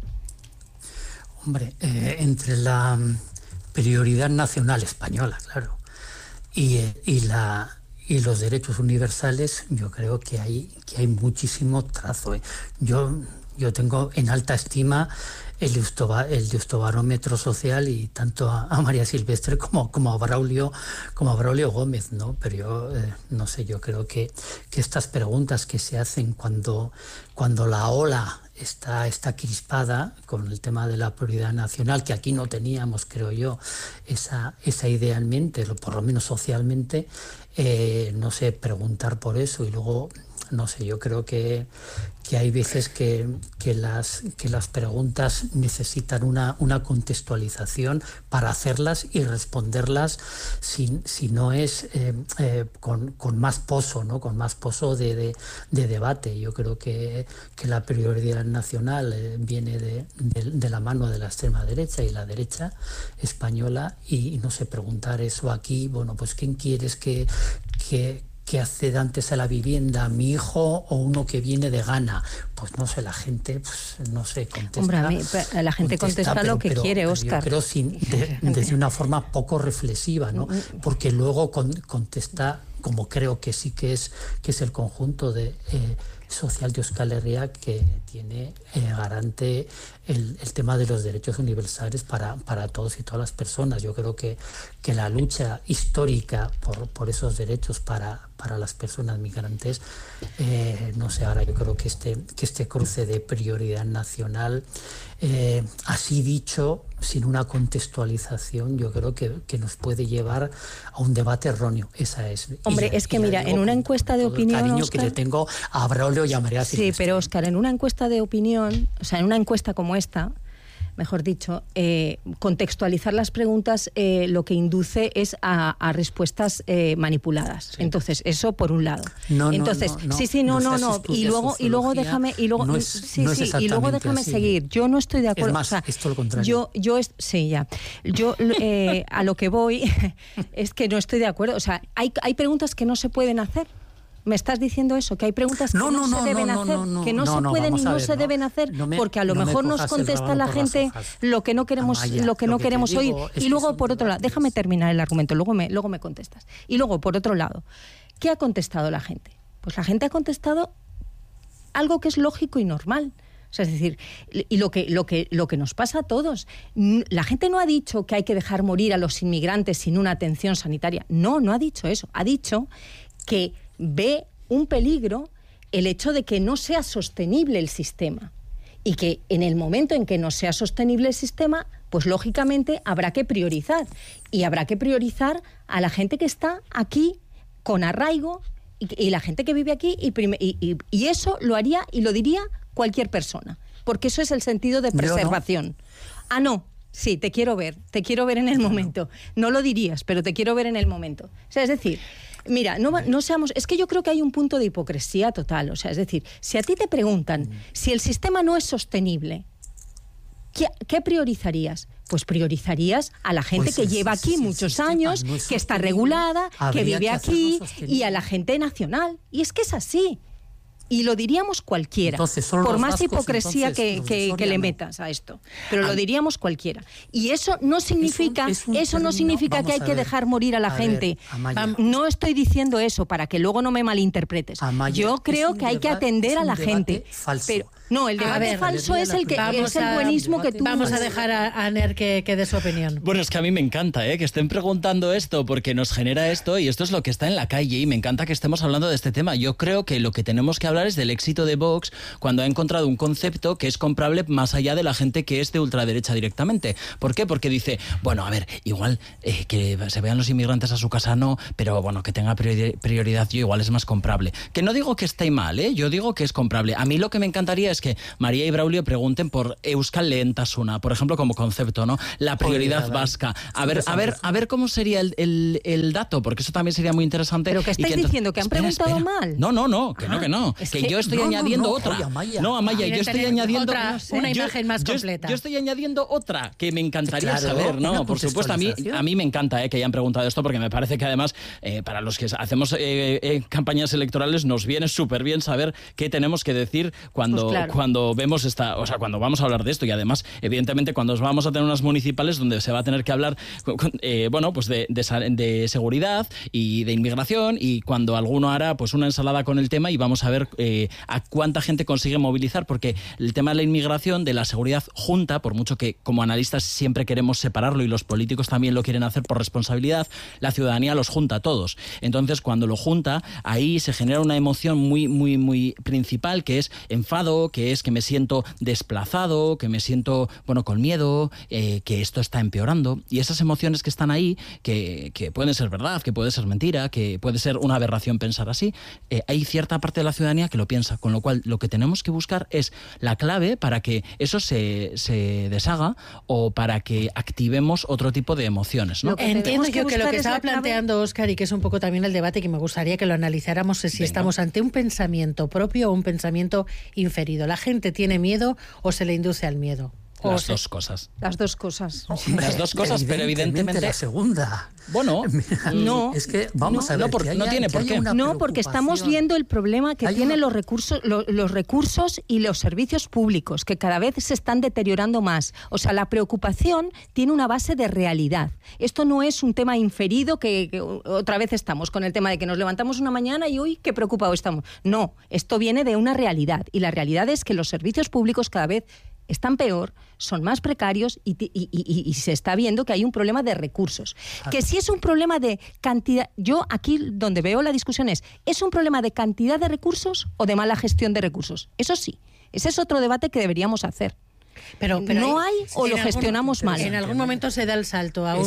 Hombre, entre la prioridad nacional española, claro, y los derechos universales, yo creo que hay muchísimo trazo. Yo tengo en alta estima el Deustobarómetro social, y tanto a María Silvestre como a Braulio Gómez, ¿no? Pero yo no sé, yo creo que estas preguntas que se hacen cuando la ola está crispada con el tema de la prioridad nacional, que aquí no teníamos, creo yo, esa idea en mente, por lo menos socialmente, no sé, preguntar por eso. Y luego, no sé, yo creo que hay veces que las preguntas necesitan una contextualización para hacerlas y responderlas, si no es con más pozo, ¿no? Con más pozo de debate. Yo creo que la prioridad nacional viene de la mano de la extrema derecha y la derecha española, y no sé, preguntar eso aquí, bueno, pues ¿quién quieres que acceda antes a la vivienda, mi hijo o uno que viene de Ghana? Pues no sé, la gente, pues no sé, contesta. Hombre, la gente contesta lo que quiere, Óscar. Pero desde una forma poco reflexiva, ¿no? Porque luego contesta, como creo que sí que es el conjunto de social de Euskal Herria, que tiene garante el tema de los derechos universales para todos y todas las personas. Yo creo que la lucha histórica por esos derechos para las personas migrantes, no sé, ahora yo creo que este cruce de prioridad nacional, así dicho, sin una contextualización, yo creo que nos puede llevar a un debate erróneo. Esa es. Hombre, es que mira, en una encuesta de opinión, el cariño, Óscar, que le tengo a Braulio y a María Silvestre. Sí, pero Óscar, en una encuesta de opinión, o sea, en una encuesta como esta, mejor dicho, contextualizar las preguntas lo que induce es a respuestas manipuladas. Sí. Entonces, eso por un lado. No. Y luego déjame seguir. Yo no estoy de acuerdo. Es más, o sea, esto lo contrario. Yo a lo que voy es que no estoy de acuerdo. O sea, hay preguntas que no se pueden hacer. ¿Me estás diciendo eso? Que hay preguntas que no se deben hacer, que no se pueden y no se deben hacer, porque a lo mejor nos contesta la gente lo que no queremos, lo que no queremos oír. Y luego, por otro lado, déjame terminar el argumento, luego me contestas. Y luego, por otro lado, ¿qué ha contestado la gente? Pues la gente ha contestado algo que es lógico y normal. O sea, es decir, y lo que nos pasa a todos. La gente no ha dicho que hay que dejar morir a los inmigrantes sin una atención sanitaria. No ha dicho eso. Ha dicho que ve un peligro el hecho de que no sea sostenible el sistema. Y que en el momento en que no sea sostenible el sistema, pues lógicamente habrá que priorizar. Y habrá que priorizar a la gente que está aquí con arraigo y la gente que vive aquí. Y eso lo haría y lo diría cualquier persona. Porque eso es el sentido de preservación. No. Sí, te quiero ver en el momento. No lo dirías, pero te quiero ver en el momento. O sea, es decir... Mira, no seamos... Es que yo creo que hay un punto de hipocresía total. O sea, es decir, si a ti te preguntan si el sistema no es sostenible, ¿qué priorizarías? Pues priorizarías a la gente que lleva aquí muchos años, que está regulada, que vive aquí, y a la gente nacional. Y es que es así. Y lo diríamos cualquiera, por más hipocresía que le metas a esto. Pero lo diríamos cualquiera. Y eso no significa, que hay que dejar morir a la gente. No estoy diciendo eso para que luego no me malinterpretes. Yo creo que hay que atender a la gente. Pero no, el debate falso es el buenismo que tú... Vamos a dejar a Aner que dé su opinión. Bueno, es que a mí me encanta que estén preguntando esto, porque nos genera esto, y esto es lo que está en la calle, y me encanta que estemos hablando de este tema. Yo creo que lo que tenemos que hablar es del éxito de Vox cuando ha encontrado un concepto que es comprable más allá de la gente que es de ultraderecha directamente. ¿Por qué? Porque dice, bueno, a ver, igual que se vean los inmigrantes a su casa no, pero bueno, que tenga prioridad yo igual es más comprable. Que no digo que esté mal, yo digo que es comprable. A mí lo que me encantaría es que María y Braulio pregunten por Euskal Lehentasuna, por ejemplo, como concepto, ¿no? La prioridad vasca. A ver cómo sería el dato, porque eso también sería muy interesante. ¿Pero qué estáis diciendo? ¿Que han preguntado mal? No, que no. Que yo estoy añadiendo otra. Amaya, yo estoy añadiendo... una imagen más completa. Yo estoy añadiendo otra que me encantaría saber, ¿no? Por supuesto, a mí me encanta que hayan preguntado esto, porque me parece que además, para los que hacemos campañas electorales, nos viene súper bien saber qué tenemos que decir cuando vemos cuando vamos a hablar de esto. Y además, evidentemente, cuando vamos a tener unas municipales donde se va a tener que hablar pues de seguridad y de inmigración, y cuando alguno hará pues una ensalada con el tema, y vamos a ver a cuánta gente consigue movilizar, porque el tema de la inmigración, de la seguridad junta, por mucho que como analistas siempre queremos separarlo, y los políticos también lo quieren hacer por responsabilidad, la ciudadanía los junta a todos. Entonces, cuando lo junta, ahí se genera una emoción muy, muy, muy principal, que es enfado, que es que me siento desplazado, que me siento, con miedo, que esto está empeorando. Y esas emociones que están ahí, que pueden ser verdad, que puede ser mentira, que puede ser una aberración pensar así, hay cierta parte de la ciudadanía que lo piensa, con lo cual lo que tenemos que buscar es la clave para que eso se deshaga, o para que activemos otro tipo de emociones, ¿no? Entiendo yo que lo que estaba planteando Óscar, y que es un poco también el debate que me gustaría que lo analizáramos, es si estamos ante un pensamiento propio o un pensamiento inferido. ¿La gente tiene miedo o se le induce al miedo? Las dos cosas. Las dos cosas. Las dos cosas, pero evidentemente... la segunda. Bueno, no. Es que vamos a ver. No tiene por qué. No, porque estamos viendo el problema que tienen los recursos y los servicios públicos, que cada vez se están deteriorando más. O sea, la preocupación tiene una base de realidad. Esto no es un tema inferido que otra vez estamos con el tema de que nos levantamos una mañana y uy, qué preocupados estamos. No, esto viene de una realidad, y la realidad es que los servicios públicos cada vez están peor, son más precarios, y se está viendo que hay un problema de recursos. Que si es un problema de cantidad... Yo aquí donde veo la discusión ¿es un problema de cantidad de recursos o de mala gestión de recursos? Eso sí, ese es otro debate que deberíamos hacer. Pero no hay, o lo gestionamos mal. En algún momento se da el salto a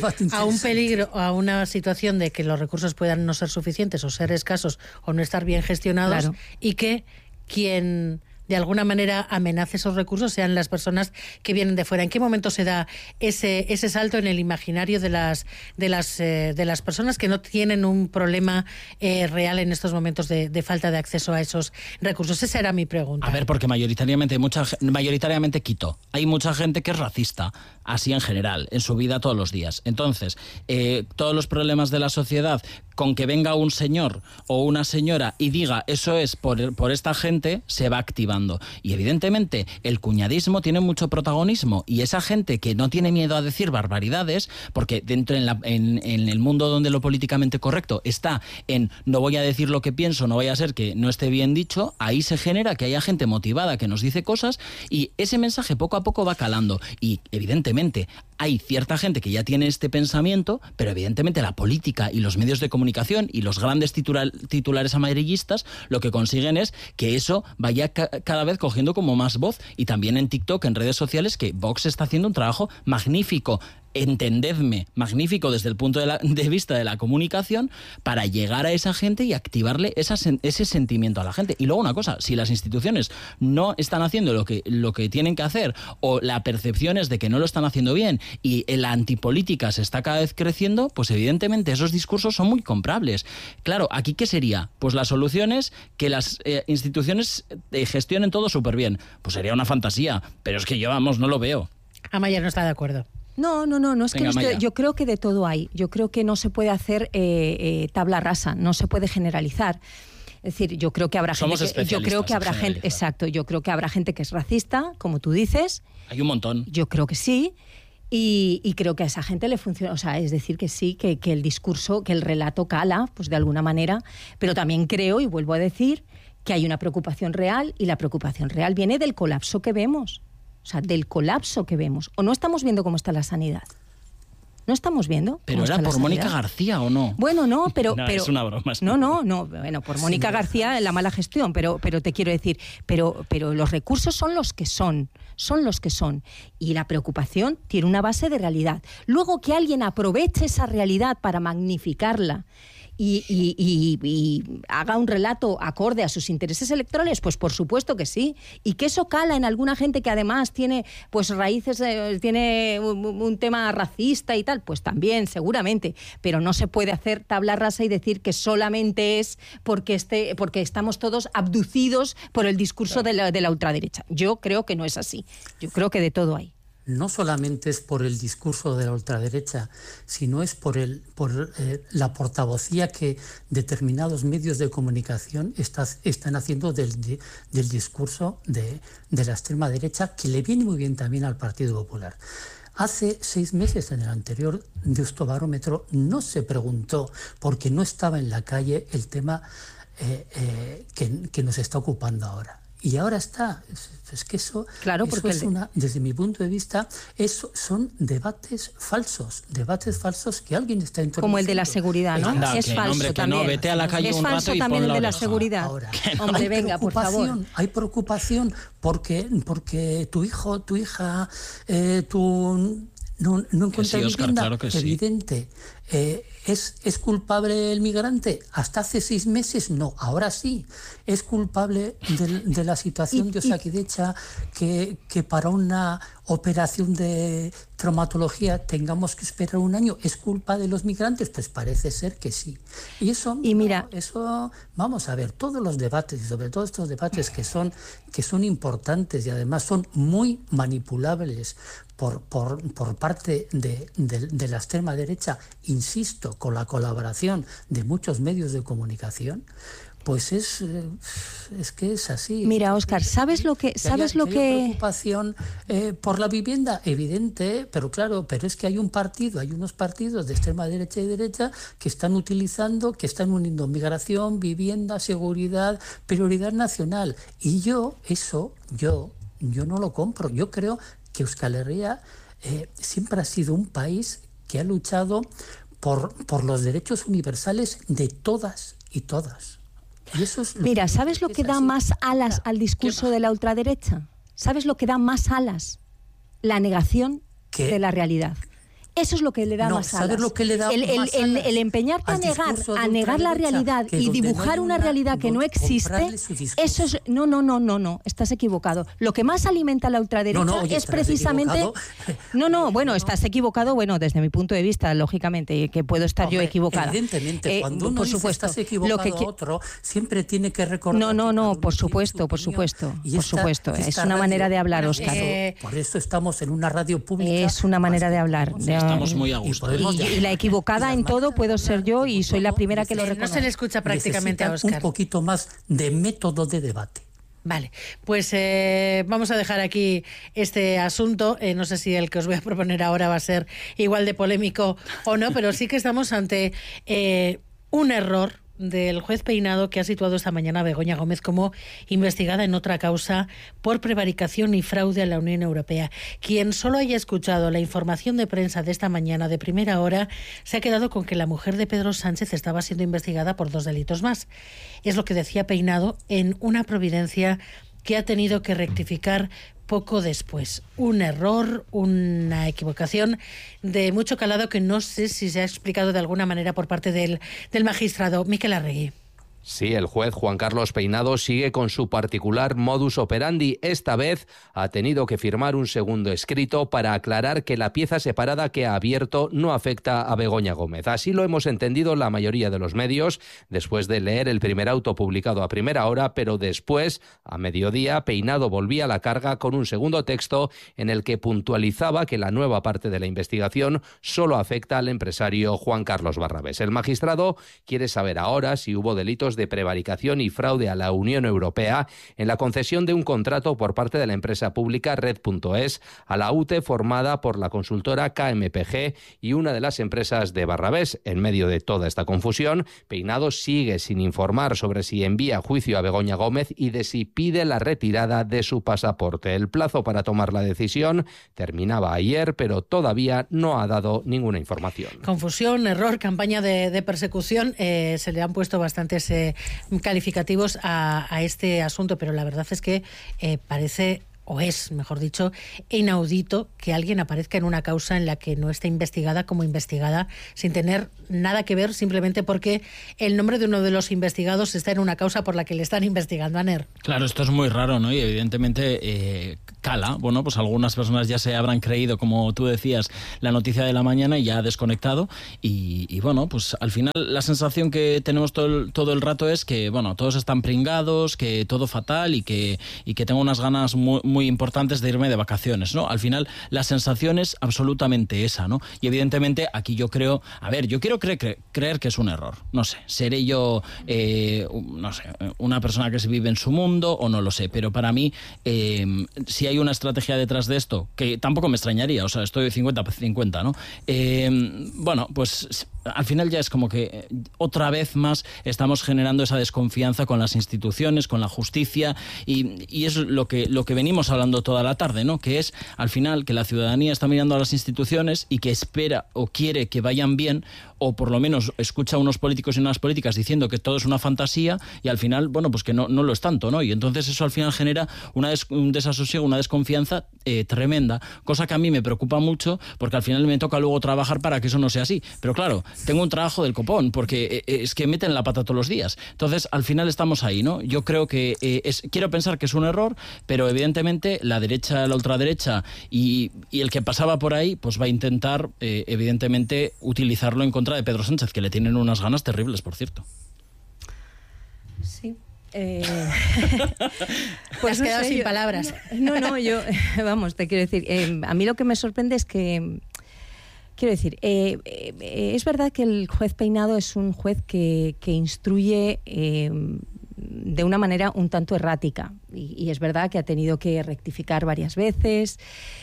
un peligro, a una situación de que los recursos puedan no ser suficientes o ser escasos o no estar bien gestionados, claro. Y que quien de alguna manera amenace esos recursos sean las personas que vienen de fuera. ¿En qué momento se da ese salto en el imaginario de las personas que no tienen un problema real en estos momentos de falta de acceso a esos recursos? Esa era mi pregunta. A ver, porque mayoritariamente Quito. Hay mucha gente que es racista, así en general, en su vida todos los días. Entonces, todos los problemas de la sociedad con que venga un señor o una señora y diga eso es por esta gente, se va activando. Y evidentemente el cuñadismo tiene mucho protagonismo, y esa gente que no tiene miedo a decir barbaridades, porque dentro en el mundo donde lo políticamente correcto está en no voy a decir lo que pienso, no vaya a ser que no esté bien dicho, ahí se genera que haya gente motivada que nos dice cosas, y ese mensaje poco a poco va calando. Y evidentemente hay cierta gente que ya tiene este pensamiento, pero evidentemente la política y los medios de comunicación y los grandes titulares amarillistas lo que consiguen es que eso vaya cada vez cogiendo como más voz. Y también en TikTok, en redes sociales, que Vox está haciendo un trabajo magnífico, entendedme, magnífico desde el punto de vista de la comunicación, para llegar a esa gente y activarle ese sentimiento a la gente. Y luego una cosa, si las instituciones no están haciendo lo que tienen que hacer, o la percepción es de que no lo están haciendo bien, y la antipolítica se está cada vez creciendo, pues evidentemente esos discursos son muy comprables. Claro, ¿aquí qué sería? Pues la solución es que las instituciones gestionen todo súper bien. Pues sería una fantasía, pero es que yo, vamos, no lo veo. Amaya no está de acuerdo. No, es que yo creo que de todo hay. Yo creo que no se puede hacer tabla rasa, no se puede generalizar. Es decir, yo creo que habrá gente exacto, yo creo que habrá gente que es racista, como tú dices. Hay un montón. Yo creo que sí. Y creo que a esa gente le funciona, o sea, es decir, que sí, que el discurso, que el relato cala, pues de alguna manera, pero también creo, y vuelvo a decir, que hay una preocupación real, y la preocupación real viene del colapso que vemos. O sea, del colapso que vemos. ¿O no estamos viendo cómo está la sanidad? ¿No estamos viendo? ¿Pero era por Mónica García o no? Bueno, no, pero... no, es una broma. No, bueno, por Mónica García la mala gestión, pero te quiero decir, pero los recursos son los que son los que son, y la preocupación tiene una base de realidad. Luego, que alguien aproveche esa realidad para magnificarla y haga un relato acorde a sus intereses electorales, pues por supuesto que sí. Y que eso cala en alguna gente que además tiene pues raíces, tiene un tema racista y tal, pues también, seguramente. Pero no se puede hacer tabla rasa y decir que solamente es porque estamos todos abducidos por el discurso de la ultraderecha. Yo creo que no es así. Yo creo que de todo hay. No solamente es por el discurso de la ultraderecha, sino es por la portavocía que determinados medios de comunicación están haciendo del discurso de la extrema derecha, que le viene muy bien también al Partido Popular. Hace 6 meses, en el anterior Deustobarómetro, no se preguntó, porque no estaba en la calle, el tema que nos está ocupando ahora. Y ahora está. Es que eso, claro, porque eso es desde mi punto de vista, eso son debates falsos que alguien está introduciendo. Como el de la seguridad, ¿no? Anda, es falso hombre, también. No, vete a la calle es un falso rato y también pon el de la oreja. seguridad. Ahora, hombre, venga, por favor. Hay preocupación porque tu hijo, tu hija, no encuentra vivienda. Claro que sí. Evidente. ¿Es culpable el migrante? Hasta hace 6 meses no, ahora sí. Es culpable de la situación de Osakidecha, que para una operación de traumatología tengamos que esperar 1 año. ¿Es culpa de los migrantes? Pues parece ser que sí. Y mira, eso vamos a ver, todos los debates, y sobre todo estos debates que son importantes y además son muy manipulables por parte de la extrema derecha, insisto, con la colaboración de muchos medios de comunicación, pues es que es así. Mira, Óscar, ¿sabes lo que preocupación por la vivienda? Evidente, pero claro, pero es que hay unos partidos de extrema derecha y derecha que están uniendo migración, vivienda, seguridad, prioridad nacional. Y yo no lo compro. Yo creo que Euskal Herria siempre ha sido un país que ha luchado por los derechos universales de todas y todas. Y eso es Mira, ¿sabes lo que da más alas al discurso de la ultraderecha? ¿Sabes lo que da más alas? La negación de la realidad. Eso es lo que le da más alas. ¿Sabes lo que le da más alas? El empeñarte a negar la realidad y dibujar una realidad que no existe, eso es... No, estás equivocado. Lo que más alimenta la ultraderecha es precisamente... Bueno, estás equivocado, desde mi punto de vista, lógicamente, que puedo estar yo equivocada. Evidentemente, cuando uno dice estás equivocado otro, siempre tiene que recordar... No, por supuesto. Es una manera de hablar, Óscar. Por eso estamos en una radio pública. Es una manera de hablar. Estamos muy a gusto. Y la equivocada en todo puedo ser yo y soy la primera que lo reconoce. No se le escucha prácticamente a Óscar. Un poquito más de método de debate. Vale, pues vamos a dejar aquí este asunto. No sé si el que os voy a proponer ahora va a ser igual de polémico o no, pero sí que estamos ante un error del juez Peinado, que ha situado esta mañana a Begoña Gómez como investigada en otra causa por prevaricación y fraude a la Unión Europea. Quien solo haya escuchado la información de prensa de esta mañana de primera hora se ha quedado con que la mujer de Pedro Sánchez estaba siendo investigada por 2 delitos más. Es lo que decía Peinado en una providencia que ha tenido que rectificar poco después. Un error, una equivocación de mucho calado que no sé si se ha explicado de alguna manera por parte del magistrado. Miquel Arregui. Sí, el juez Juan Carlos Peinado sigue con su particular modus operandi. Esta vez ha tenido que firmar un segundo escrito para aclarar que la pieza separada que ha abierto no afecta a Begoña Gómez. Así lo hemos entendido la mayoría de los medios, después de leer el primer auto publicado a primera hora, pero después, a mediodía, Peinado volvía a la carga con un segundo texto en el que puntualizaba que la nueva parte de la investigación solo afecta al empresario Juan Carlos Barrabés. El magistrado quiere saber ahora si hubo delitos de prevaricación y fraude a la Unión Europea en la concesión de un contrato por parte de la empresa pública Red.es a la UTE formada por la consultora KMPG y una de las empresas de Barrabés. En medio de toda esta confusión, Peinado sigue sin informar sobre si envía a juicio a Begoña Gómez y de si pide la retirada de su pasaporte. El plazo para tomar la decisión terminaba ayer, pero todavía no ha dado ninguna información. Confusión, error, campaña de persecución. Se le han puesto bastantes calificativos a este asunto, pero la verdad es que parece, o es, mejor dicho, inaudito que alguien aparezca en una causa en la que no esté investigada como investigada, sin tener nada que ver, simplemente porque el nombre de uno de los investigados está en una causa por la que le están investigando. Aner. Claro, esto es muy raro, ¿no? Y evidentemente cala. Bueno, pues algunas personas ya se habrán creído, como tú decías, la noticia de la mañana y ya ha desconectado. Y bueno, pues al final la sensación que tenemos todo el rato es que, bueno, todos están pringados, que todo fatal y que tengo unas ganas muy importantes de irme de vacaciones, ¿no? Al final la sensación es absolutamente esa, ¿no? Y evidentemente aquí yo creo, yo quiero creer que es un error, no sé, seré yo, no sé, una persona que se vive en su mundo o no lo sé, pero para mí si hay una estrategia detrás de esto, que tampoco me extrañaría, o sea, estoy 50-50, ¿no? Bueno, pues al final ya es como que otra vez más estamos generando esa desconfianza con las instituciones, con la justicia y es lo que venimos hablando toda la tarde, ¿no? Que es al final que la ciudadanía está mirando a las instituciones y que espera o quiere que vayan bien, o por lo menos escucha a unos políticos y unas políticas diciendo que todo es una fantasía y al final, bueno, pues que no lo es tanto, ¿no? Y entonces eso al final genera un desasosiego, una desconfianza tremenda, cosa que a mí me preocupa mucho porque al final me toca luego trabajar para que eso no sea así. Pero claro, tengo un trabajo del copón porque es que meten la pata todos los días. Entonces, al final estamos ahí, ¿no? Yo creo que quiero pensar que es un error, pero evidentemente la derecha, la ultraderecha y el que pasaba por ahí, pues va a intentar, evidentemente, utilizarlo en contra de Pedro Sánchez, que le tienen unas ganas terribles, por cierto. Sí. Pues has quedado sin palabras. No, yo, vamos, te quiero decir, a mí lo que me sorprende es que, quiero decir, es verdad que el juez Peinado es un juez que instruye de una manera un tanto errática y es verdad que ha tenido que rectificar varias veces.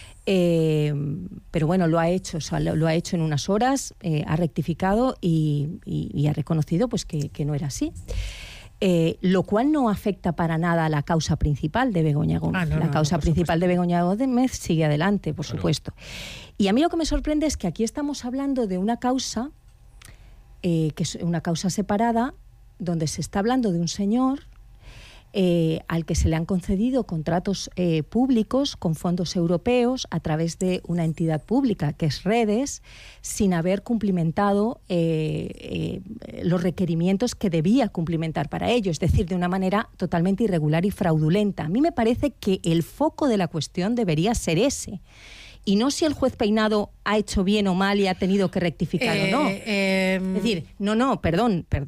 Pero bueno, lo ha hecho, o sea, lo ha hecho en unas horas, ha rectificado y ha reconocido pues que no era así. Lo cual no afecta para nada a la causa principal de Begoña Gómez. La causa principal de Begoña Gómez sigue adelante, por supuesto. Y a mí lo que me sorprende es que aquí estamos hablando de una causa, que es una causa separada, donde se está hablando de un señor al que se le han concedido contratos públicos con fondos europeos a través de una entidad pública que es Redes, sin haber cumplimentado los requerimientos que debía cumplimentar para ello, es decir, de una manera totalmente irregular y fraudulenta. A mí me parece que el foco de la cuestión debería ser ese. Y no si el juez Peinado ha hecho bien o mal y ha tenido que rectificar o no. Es decir, perdón.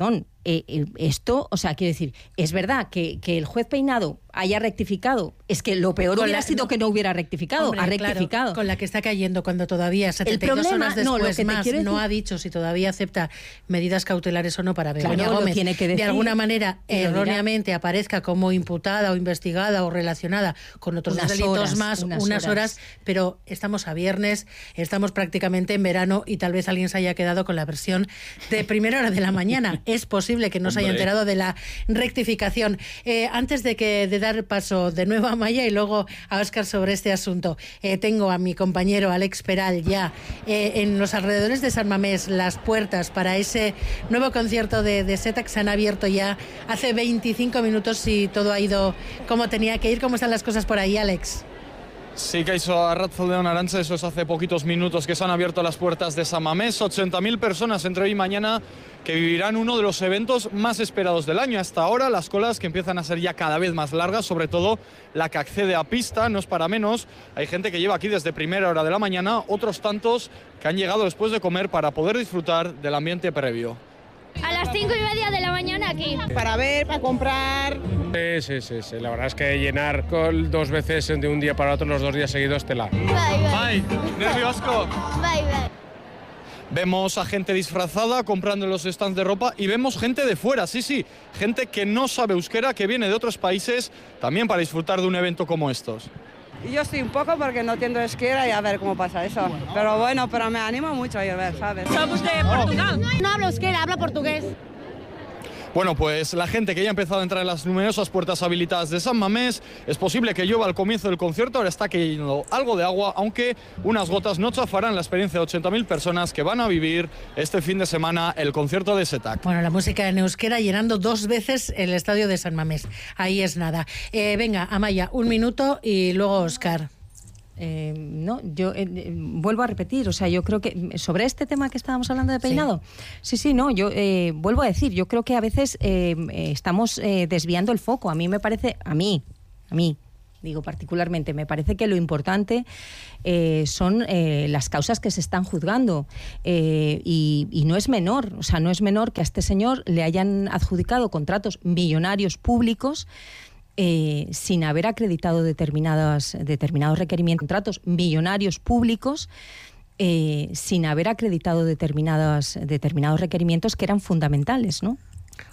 esto, o sea, quiero decir, es verdad que el juez Peinado haya rectificado, es que lo peor hubiera sido que no hubiera rectificado, hombre, ha rectificado. Claro, con la que está cayendo cuando todavía 72 horas después no ha dicho si todavía acepta medidas cautelares o no para Begoña Gómez, tiene que decir, de alguna manera erróneamente aparezca como imputada o investigada o relacionada con otros delitos más, unas horas, pero estamos a viernes, estamos prácticamente en verano y tal vez alguien se haya quedado con la versión de primera hora de la mañana. Es posible que no se haya enterado de la rectificación. Antes de dar paso de nuevo a Maya y luego a Óscar sobre este asunto, tengo a mi compañero Alex Peral ya en los alrededores de San Mamés. Las puertas para ese nuevo concierto de Setac se han abierto ya hace 25 minutos y todo ha ido como tenía que ir. ¿Cómo están las cosas por ahí, Alex? Sí, Kaixo, arratsaldeon Arantxa, eso es hace poquitos minutos que se han abierto las puertas de San Mamés. 80.000 personas entre hoy y mañana que vivirán uno de los eventos más esperados del año. Hasta ahora las colas que empiezan a ser ya cada vez más largas, sobre todo la que accede a pista, no es para menos. Hay gente que lleva aquí desde primera hora de la mañana, otros tantos que han llegado después de comer para poder disfrutar del ambiente previo. A las 5:30 de la mañana aquí. Para ver, para comprar. Sí. La verdad es que llenar dos veces de un día para otro, los 2 días seguidos, tela. Bye. Nerviosco. Bye. Vemos a gente disfrazada comprando en los stands de ropa y vemos gente de fuera, sí, gente que no sabe euskera, que viene de otros países también para disfrutar de un evento como estos. Yo estoy un poco porque no entiendo euskera y a ver cómo pasa eso. Pero bueno, me animo mucho a ir a ver, ¿sabes? Somos de Portugal. No hablo euskera, hablo portugués. Bueno, pues la gente que ya ha empezado a entrar en las numerosas puertas habilitadas de San Mamés, es posible que llueva al comienzo del concierto, ahora está cayendo algo de agua, aunque unas gotas no chafarán la experiencia de 80.000 personas que van a vivir este fin de semana el concierto de Setac. Bueno, la música en euskera llenando 2 veces el estadio de San Mamés, ahí es nada. Venga, Amaya, 1 minuto y luego Óscar. No, yo vuelvo a repetir, o sea, yo creo que sobre este tema que estábamos hablando de Peinado, sí, no, yo vuelvo a decir, yo creo que a veces estamos desviando el foco. A mí me parece, a mí, digo particularmente, me parece que lo importante son las causas que se están juzgando y no es menor, o sea, no es menor que a este señor le hayan adjudicado contratos millonarios públicos sin haber acreditado determinados requerimientos, contratos millonarios públicos sin haber acreditado determinados requerimientos que eran fundamentales, ¿no?